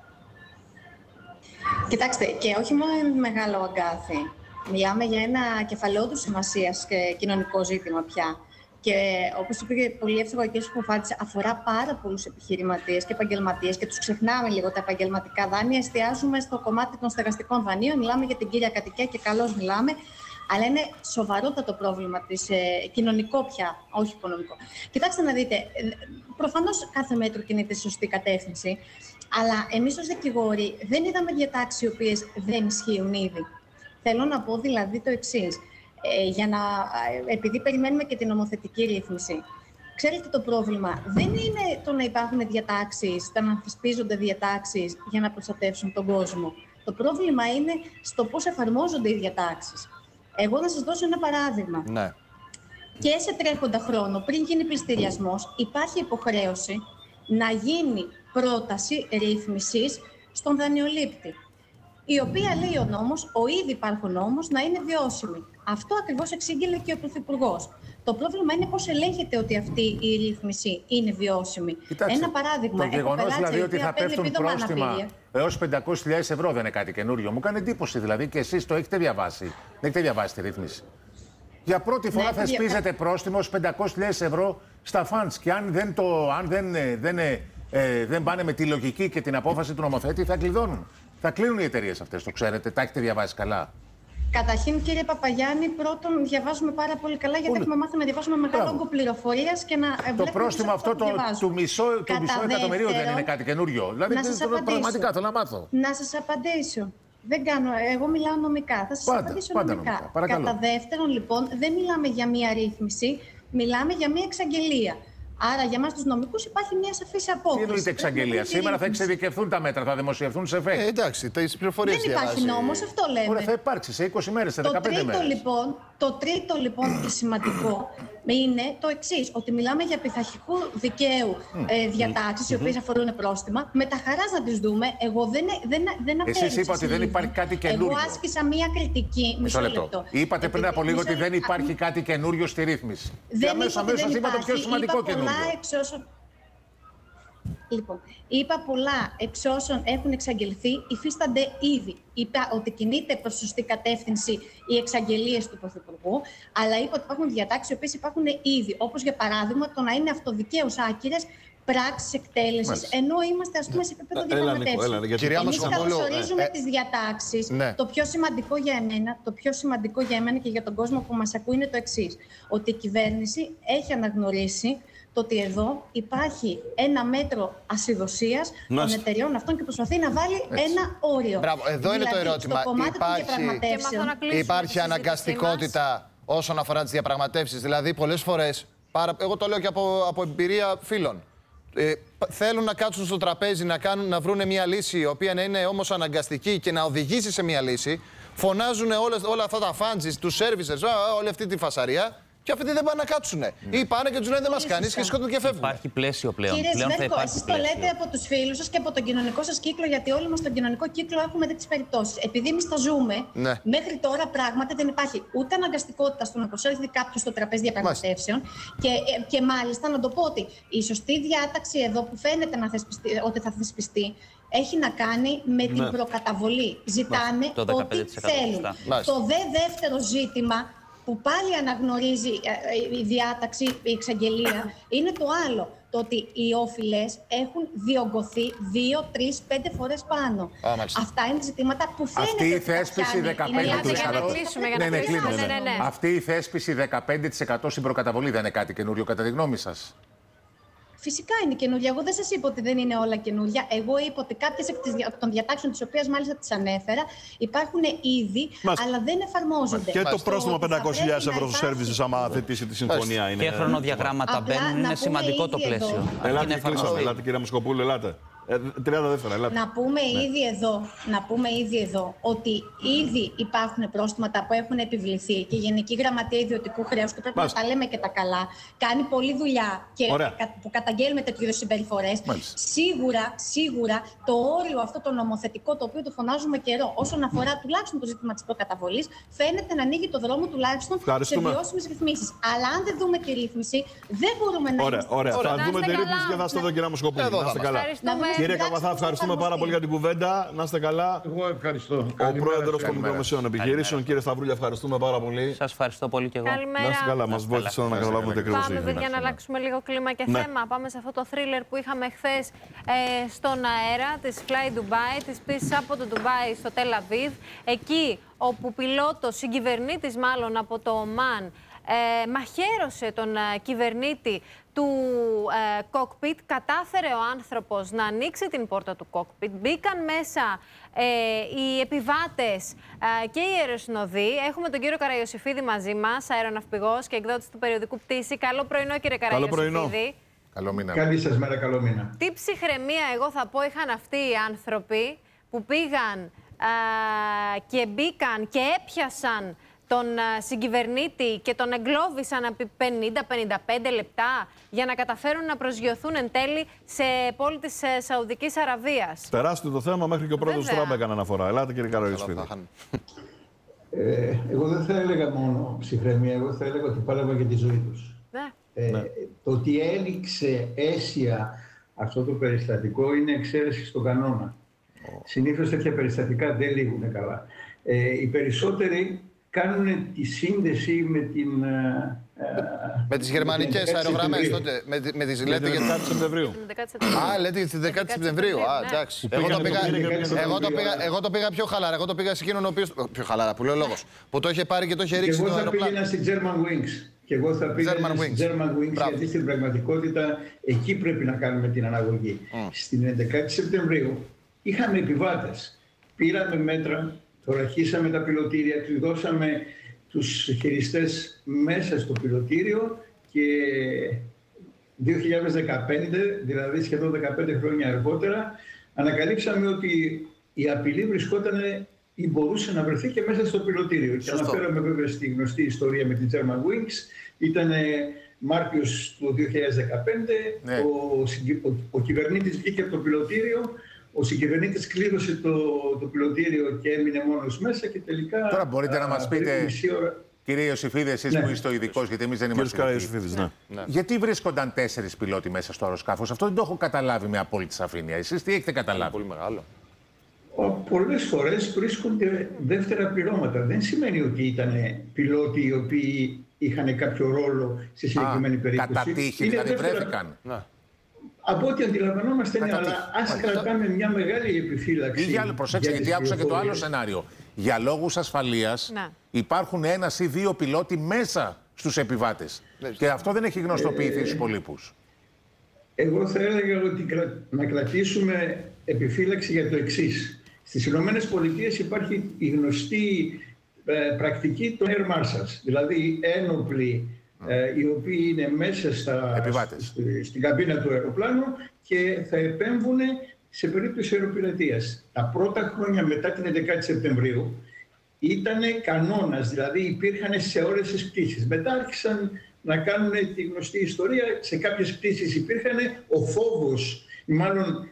Κοιτάξτε, και όχι μόνο μεγάλο αγκάθι. Μιλάμε για ένα κεφαλαιόδους σημασίας και κοινωνικό ζήτημα πια. Και όπως είπε πολύ εύστοχα ο κ. Σκουφάτης, αφορά πάρα πολλούς επιχειρηματίες και επαγγελματίες και τους ξεχνάμε λίγο τα επαγγελματικά δάνεια. Εστιάζουμε στο κομμάτι των στεγαστικών δανείων, μιλάμε για την κύρια κατοικία και καλώς μιλάμε, αλλά είναι σοβαρότατο πρόβλημα της, κοινωνικό πια, όχι οικονομικό. Κοιτάξτε να δείτε, προφανώς κάθε μέτρο κινείται στη σωστή κατεύθυνση, αλλά εμείς ως δικηγόροι δεν είδαμε διατάξεις οι οποίες δεν ισχύουν ήδη. Θέλω να πω δηλαδή το εξής. Επειδή περιμένουμε και την νομοθετική ρύθμιση. Ξέρετε, το πρόβλημα δεν είναι το να υπάρχουν διατάξεις, να θεσπίζονται διατάξεις για να προστατεύσουν τον κόσμο. Το πρόβλημα είναι στο πώς εφαρμόζονται οι διατάξεις. Εγώ να σας δώσω ένα παράδειγμα. Ναι. Και σε τρέχοντα χρόνο, πριν γίνει πληστηριασμός, υπάρχει υποχρέωση να γίνει πρόταση ρύθμισης στον δανειολήπτη, η οποία λέει ο νόμος, ο ήδη υπάρχον νόμος, να είναι βιώσιμη. Αυτό ακριβώς εξήγηλε και ο Πρωθυπουργός. Το πρόβλημα είναι πώς ελέγχεται ότι αυτή η ρύθμιση είναι βιώσιμη. Κοιτάξτε, ένα παράδειγμα. Το γεγονός δηλαδή ότι θα πέφτουν πρόστιμα έως 500.000 ευρώ δεν είναι κάτι καινούριο. Μου κάνει εντύπωση δηλαδή και εσείς το έχετε διαβάσει. Δεν έχετε διαβάσει τη ρύθμιση. Για πρώτη φορά θεσπίζεται πρόστιμο ως 500.000 ευρώ στα funds. Και αν δεν πάνε με τη λογική και την απόφαση του νομοθέτη, θα κλειδώνουν. Θα κλείνουν οι εταιρείες αυτές, το ξέρετε. Τα έχετε διαβάσει καλά. Καταρχήν, κύριε Παπαγιάννη, πρώτον διαβάζουμε πάρα πολύ καλά, γιατί έχουμε μάθει να διαβάζουμε μεγάλο όγκο πληροφορίας και να βλέπουμε. Το πρόστιμο αυτό του μισό εκατομμυρίου δεν είναι κάτι καινούριο. Δηλαδή, πραγματικά θέλω να μάθω. Να σας απαντήσω. Δεν κάνω. Εγώ μιλάω νομικά. Θα σας απαντήσω νομικά. Κατά δεύτερον, λοιπόν, δεν μιλάμε για μία ρύθμιση, μιλάμε για μία εξαγγελία. Άρα για εμάς τους νομικούς υπάρχει μια σαφής απόφαση. Τι εννοείται εξαγγελία? Σήμερα θα εξειδικευθούν τα μέτρα, θα δημοσιευθούν σε ΦΕΚ. Εντάξει, τις πληροφορίες δεν υπάρχει νόμος, αυτό λέμε. Ωραία, θα υπάρξει σε 20 μέρες, σε 15 μέρες. Το τρίτο λοιπόν και σημαντικό είναι το εξής, ότι μιλάμε για πειθαρχικού δικαίου διατάξεις, οι οποίες αφορούν πρόστιμα. Με τα χαράς να τις δούμε. Εγώ δεν απέριψα. Εσείς είπατε ότι δεν υπάρχει κάτι καινούριο. Εγώ άσκησα μία κριτική. Μισό λεπτό. Είπατε πριν από λίγο ότι δεν υπάρχει κάτι καινούριο στη ρύθμιση. Και αμέσως είπα το πιο σημαντικό καινούριο. Λοιπόν, είπα πολλά εξ όσων έχουν εξαγγελθεί, υφίστανται ήδη. Είπα ότι κινείται προς σωστή κατεύθυνση οι εξαγγελίες του Πρωθυπουργού, αλλά είπα ότι υπάρχουν διατάξεις οι οποίες υπάρχουν ήδη. Όπως για παράδειγμα το να είναι αυτοδικαίως άκυρες πράξεις εκτέλεσης, ενώ είμαστε ας πούμε σε επίπεδο διαπραγματεύσεων. Εμείς καλωσορίζουμε τις διατάξεις. Ναι. Το πιο σημαντικό για εμένα και για τον κόσμο που μας ακούει είναι το εξής. Ότι η κυβέρνηση έχει αναγνωρίσει ότι εδώ υπάρχει ένα μέτρο ασυδοσίας των εταιριών αυτών και προσπαθεί να βάλει ένα όριο. Μπράβο, εδώ είναι το ερώτημα. Υπάρχει αναγκαστικότητα όσον αφορά τις διαπραγματεύσεις? Δηλαδή, πολλές φορές, εγώ το λέω και από εμπειρία φίλων, θέλουν να κάτσουν στο τραπέζι να βρουν μια λύση η οποία να είναι όμως αναγκαστική και να οδηγήσει σε μια λύση. Φωνάζουν όλα αυτά τα φάντζις, τους services, όλη αυτή τη φασαρία. Και αυτοί δεν πάνε να κάτσουν. Ή πάνε και τους λένε δεν μας κάνεις και σκότουν και φεύγουν. Υπάρχει πλαίσιο πλέον. Κύριε Σβέρκο, εσείς το λέτε από τους φίλους σας και από τον κοινωνικό σας κύκλο, γιατί όλοι μας στον κοινωνικό κύκλο έχουμε τέτοιες περιπτώσεις. Επειδή εμείς τα ζούμε, μέχρι τώρα πράγματι δεν υπάρχει ούτε αναγκαστικότητα στο να προσέλθει κάποιος στο τραπέζι διαπραγματεύσεων. Και μάλιστα να το πω ότι η σωστή διάταξη εδώ που φαίνεται ότι θα θεσπιστεί έχει να κάνει με την προκαταβολή. Ζητάνε ό,τι θέλουν. Το δεύτερο ζήτημα που πάλι αναγνωρίζει η διάταξη, η εξαγγελία, είναι το άλλο. Το ότι οι όφιλες έχουν διωγγωθεί 2, 3, 5 φορές πάνω. Αυτά είναι ζητήματα που φαίνεται. Αυτή η θέσπιση 15%. Αυτή η θέσπιση 15% στην προκαταβολή δεν είναι κάτι καινούριο κατά τη γνώμη σας? Φυσικά είναι καινούργια. Εγώ δεν σας είπα ότι δεν είναι όλα καινούργια. Εγώ είπα ότι κάποιες εκ των διατάξεων, τις οποίες μάλιστα τις ανέφερα, υπάρχουν ήδη, αλλά δεν εφαρμόζονται. Και το πρόστιμο 500.000 ευρώ στο services, άμα θετήσει τη συμφωνία, είναι. Και χρονοδιαγράμματα μπαίνουν. Είναι σημαντικό το πλαίσιο. Ελάτε, κυρία Μοσκοπούλου, ελάτε. 30 δεύτερα, ελάτε. Να πούμε ήδη εδώ ότι ήδη υπάρχουν πρόστιματα που έχουν επιβληθεί και η Γενική Γραμματεία Ιδιωτικού Χρέους, και πρέπει να τα λέμε και τα καλά, κάνει πολλή δουλειά και που καταγγέλνουμε τέτοιου είδους συμπεριφορές. Σίγουρα το όριο αυτό το νομοθετικό, το οποίο το φωνάζουμε καιρό, όσον αφορά τουλάχιστον το ζήτημα της προκαταβολής, φαίνεται να ανοίγει το δρόμο τουλάχιστον σε βιώσιμες ρυθμίσεις. Αλλά αν δεν δούμε τη ρύθμιση, δεν μπορούμε να είμαστε. Ωραία, θα δούμε τη ρύθμιση και θα στο δω, κυρία Μοσκοπούλου. Να είστε καλά. Κύριε Καβαθά, ευχαριστούμε πάρα πολύ για την κουβέντα. Να είστε καλά. Εγώ ευχαριστώ. Ο πρόεδρος των μικρομεσαίων επιχειρήσεων. Κύριε Σταυρούλια, ευχαριστούμε πάρα πολύ. Σας ευχαριστώ πολύ και εγώ. Καλημέρα. Να είστε καλά, μας βοήθησαν να καταλάβουμε τι ακριβώς Πάμε, παιδιά, να αλλάξουμε λίγο κλίμα και θέμα. Πάμε σε αυτό το θρίλερ που είχαμε χθες στον αέρα της Fly Dubai, της πτήσης από το Ντουμπάι στο Τελ Αβίβ. Εκεί όπου πιλότος, συγκυβερνήτης μάλλον από το Ομάν, μαχαίρωσε τον κυβερνήτη του κόκπιτ. Κατάφερε ο άνθρωπος να ανοίξει την πόρτα του κόκπιτ. Μπήκαν μέσα οι επιβάτες και οι αεροσυνοδοί. Έχουμε τον κύριο Καραϊωσήφιδη μαζί μας, αεροναυπηγός και εκδότης του περιοδικού Πτήση. Καλό πρωινό, κύριε Καραϊωσήφιδη. Καλό μήνα. Καλή σας μέρα, καλό μήνα. Τι ψυχραιμία, εγώ θα πω, είχαν αυτοί οι άνθρωποι που πήγαν και μπήκαν και έπιασαν τον συγκυβερνήτη και τον εγκλώβησαν επί 50-55 λεπτά για να καταφέρουν να προσγειωθούν εν τέλει σε πόλη της Σαουδικής Αραβίας. Τεράστιο το θέμα, μέχρι και ο πρόεδρος Τραμπ έκανε αναφορά. Ελάτε, κύριε Καραϊωσήφιδη. Εγώ δεν θα έλεγα μόνο ψυχραιμία, εγώ θα έλεγα ότι πάλευα για τη ζωή τους. Ναι. Το ότι έληξε αίσια αυτό το περιστατικό είναι εξαίρεση στον κανόνα. Συνήθως τέτοια περιστατικά δεν λήγουν καλά. Οι περισσότεροι κάνουν τη σύνδεση με την... με τις γερμανικές αερογραμμές τότε. Με τις λέτε για την 10η Σεπτεμβρίου. Λέτε για την 10η Σεπτεμβρίου. Εντάξει. Εγώ το πήγα πιο χαλάρα. Εγώ το πήγα σε εκείνον ο οποίος... Πιο χαλάρα που λέει ο λόγος. Που το είχε πάρει και το είχε ρίξει στο αεροπλάνο. Εγώ θα πήγαινα στη Germanwings. Και εγώ θα πήγαινα στη Germanwings, γιατί στην πραγματικότητα εκεί πρέπει να κάνουμε την αναγωγή. Στην 11η Σεπτεμβρίου είχαμε επιβάτες. Πήραμε μέτρα. Τώρα αρχίσαμε τα πιλωτήρια, κλειδώσαμε τους χειριστές μέσα στο πιλωτήριο και 2015, δηλαδή σχεδόν 15 χρόνια αργότερα, ανακαλύψαμε ότι η απειλή βρισκόταν ή μπορούσε να βρεθεί και μέσα στο πιλωτήριο. Και αναφέραμε βέβαια στη γνωστή ιστορία με την Germanwings. Ήταν Μάρτιος του 2015, ναι. Ο κυβερνήτης βγήκε από το πιλωτήριο. Ο συγκυβερνήτης κλείδωσε το πιλωτήριο και έμεινε μόνος μέσα και τελικά... Τώρα μπορείτε να μας πείτε, κύριε Ιωσήφιδη, εσείς που είστε ο ειδικός, γιατί εμείς δεν είμαστε ειδικοί. Γιατί βρίσκονταν 4 πιλότοι μέσα στο αεροσκάφος? Αυτό δεν το έχω καταλάβει με απόλυτη σαφήνεια. Εσείς τι έχετε καταλάβει? Πολύ μεγάλο. Πολλές φορές βρίσκονται δεύτερα πληρώματα. Δεν σημαίνει ότι ήταν πιλότοι οι οποίοι είχαν κάποιο ρόλο στη συγκεκριμένη περίπτωση. Κατά τύχη δηλαδή βρέθηκαν. Από ό,τι αντιλαμβανόμαστε, ναι, αλλά ας κρατάμε μια μεγάλη επιφύλαξη. Προσέξτε, γιατί άκουσα και το άλλο σενάριο. Για λόγους ασφαλείας υπάρχουν 1 ή 2 πιλότοι μέσα στους επιβάτες. Και αυτό δεν έχει γνωστοποιηθεί στους υπολείπους. Εγώ θα έλεγα ότι να κρατήσουμε επιφύλαξη για το εξής. Στις Ηνωμένες Πολιτείες υπάρχει η γνωστή πρακτική των Air Marshals, δηλαδή ένοπλοι οι οποίοι είναι μέσα στην καμπίνα του αεροπλάνου και θα επέμβουν σε περίπτωση αεροπειρατείας. Τα πρώτα χρόνια μετά την 11η Σεπτεμβρίου ήταν κανόνας, δηλαδή υπήρχαν σε όλες τις πτήσεις. Μετά άρχισαν να κάνουν τη γνωστή ιστορία, σε κάποιες πτήσεις υπήρχαν ο φόβος, μάλλον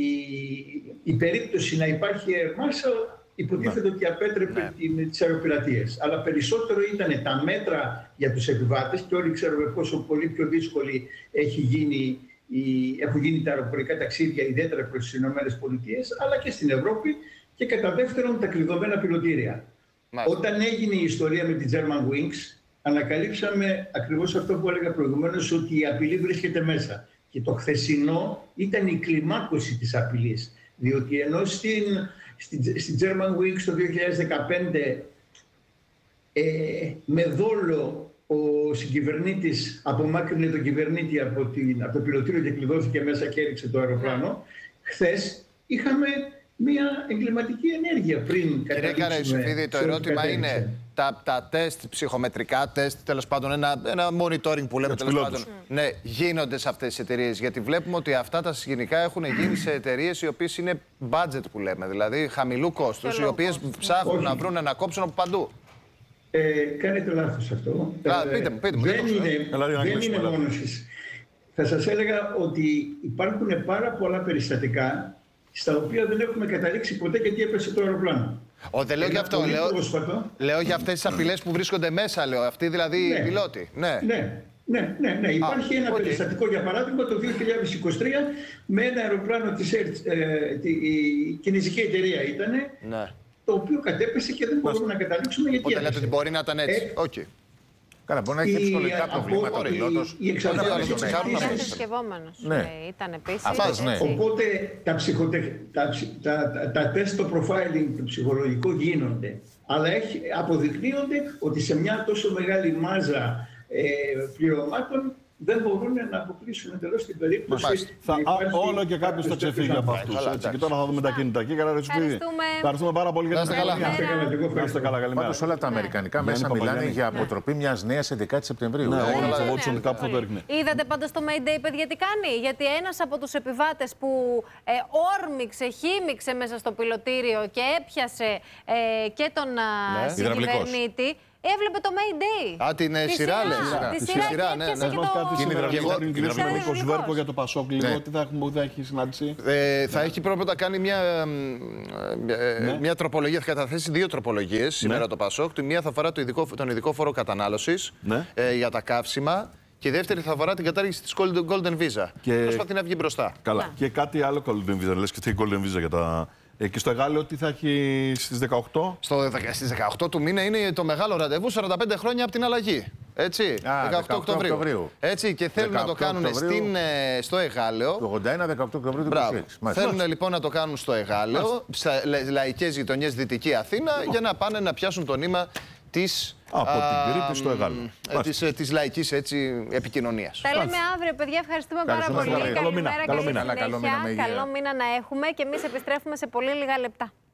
η περίπτωση να υπάρχει Air Marshal, υποτίθεται ότι απέτρεπε τις αεροπειρατείες. Αλλά περισσότερο ήταν τα μέτρα για τους επιβάτες και όλοι ξέρουμε πόσο πολύ πιο δύσκολη έχουν γίνει τα αεροπορικά ταξίδια, ιδιαίτερα προς τις Ηνωμένες Πολιτείες, αλλά και στην Ευρώπη, και κατά δεύτερον τα κλειδωμένα πιλωτήρια. Όταν έγινε η ιστορία με την Germanwings, ανακαλύψαμε ακριβώς αυτό που έλεγα προηγουμένως, ότι η απειλή βρίσκεται μέσα. Και το χθεσινό ήταν η κλιμάκωση της απειλής. Διότι ενώ στην Germanwings το 2015 με δόλο ο συγκυβερνήτης απομάκρυνε τον κυβερνήτη από το πιλωτήριο και κλειδώθηκε μέσα και έριξε το αεροπλάνο, χθες είχαμε μια εγκληματική ενέργεια πριν καταλήξουμε. Κύριε Καραϊωσήφιδη, το ερώτημα είναι τα τεστ, ψυχομετρικά τεστ, τέλος πάντων ένα monitoring που λέμε τέλος πάντων, ναι, γίνονται σε αυτές τις εταιρείες? Γιατί βλέπουμε ότι αυτά τα σκηνικά έχουν γίνει σε εταιρείες οι οποίες είναι budget που λέμε, δηλαδή χαμηλού κόστους, οι οποίες ψάχνουν να βρουν να κόψουν από παντού. Κάνετε λάθος αυτό. Πείτε μου. Δεν είναι μόνο εσείς. Θα σας έλεγα ότι υπάρχουν πάρα πολλά περιστατικά στα οποία δεν έχουμε καταλήξει ποτέ γιατί έπεσε το αεροπλάνο. Δεν λέω για αυτό. Λέω για αυτές τις απειλές που βρίσκονται μέσα, λέω. Αυτοί δηλαδή οι πιλότοι. Ναι. Υπάρχει ένα περιστατικό, για παράδειγμα, το 2023 με ένα αεροπλάνο της η κινεζική εταιρεία ήταν, το οποίο κατέπεσε και δεν μπορούμε να καταλήξουμε γιατί. Οπότε λέτε ότι μπορεί να ήταν έτσι. Καλά, μπορεί να έχει ψυχολογικά προβλήματα ο πιλότος. Οι εξαρτήσεις ήταν θρησκευόμενος. Ήταν επίσης. Οπότε τα τεστ στο profiling το ψυχολογικό γίνονται. Αλλά αποδεικνύονται ότι σε μια τόσο μεγάλη μάζα πληρωμάτων δεν μπορούν να αποκλείσουν εντελώς την περίπτωση. Όλο και κάποιος θα ξεφύγει από αυτούς. Και τώρα θα δούμε τα κινητά. Ευχαριστούμε πάρα πολύ για την καλημέρα. Πάντως όλα τα αμερικανικά μέσα μιλάνε για αποτροπή μιας νέας 11 Σεπτεμβρίου. Ναι, όλοι φοβόντουσαν ότι κάπου θα το έρχεται. Είδατε πάντως το Mayday, παιδιά, τι κάνει? Γιατί ένας από τους επιβάτες που χύμιξε μέσα στο πιλωτήριο και έπιασε και τον συγκυβερνήτη, έβλεπε το Mayday. Την σειρά, λες. Τη σειρά, ναι. Κύριε Υδραυλικό Σβέρκο, για το Πασόκ λίγο, τι θα έχει συνάντηση? Θα έχει πρώτα κάνει μια τροπολογία, θα καταθέσει 2 τροπολογίες σήμερα το Πασόκ. Τη μία θα αφορά τον ειδικό φόρο κατανάλωσης για τα καύσιμα. Και η δεύτερη θα αφορά την κατάργηση της Golden Visa. Προσπαθεί να βγει μπροστά. Καλά. Και κάτι άλλο Golden Visa, λες και Golden Visa για τα... Και στο Εγάλεο τι θα έχει στις 18? Στις 18 του μήνα είναι το μεγάλο ραντεβού, 45 χρόνια από την αλλαγή. Έτσι, 18 Οκτωβρίου. Έτσι, και θέλουν να το κάνουν στο Εγάλεο. Το 81, 18 Οκτωβρίου του 2026. Θέλουν λοιπόν να το κάνουν στο Εγάλεο, στα λαϊκές γειτονιές Δυτική Αθήνα, για να πάνε να πιάσουν το νήμα της... Από την Κρήτη στο Εγάλεο. Της λαϊκής επικοινωνίας. Τα λέμε αύριο, παιδιά. Ευχαριστούμε πάρα πολύ. Καλό μήνα. Καλό μήνα να έχουμε και εμείς επιστρέφουμε σε πολύ λίγα λεπτά.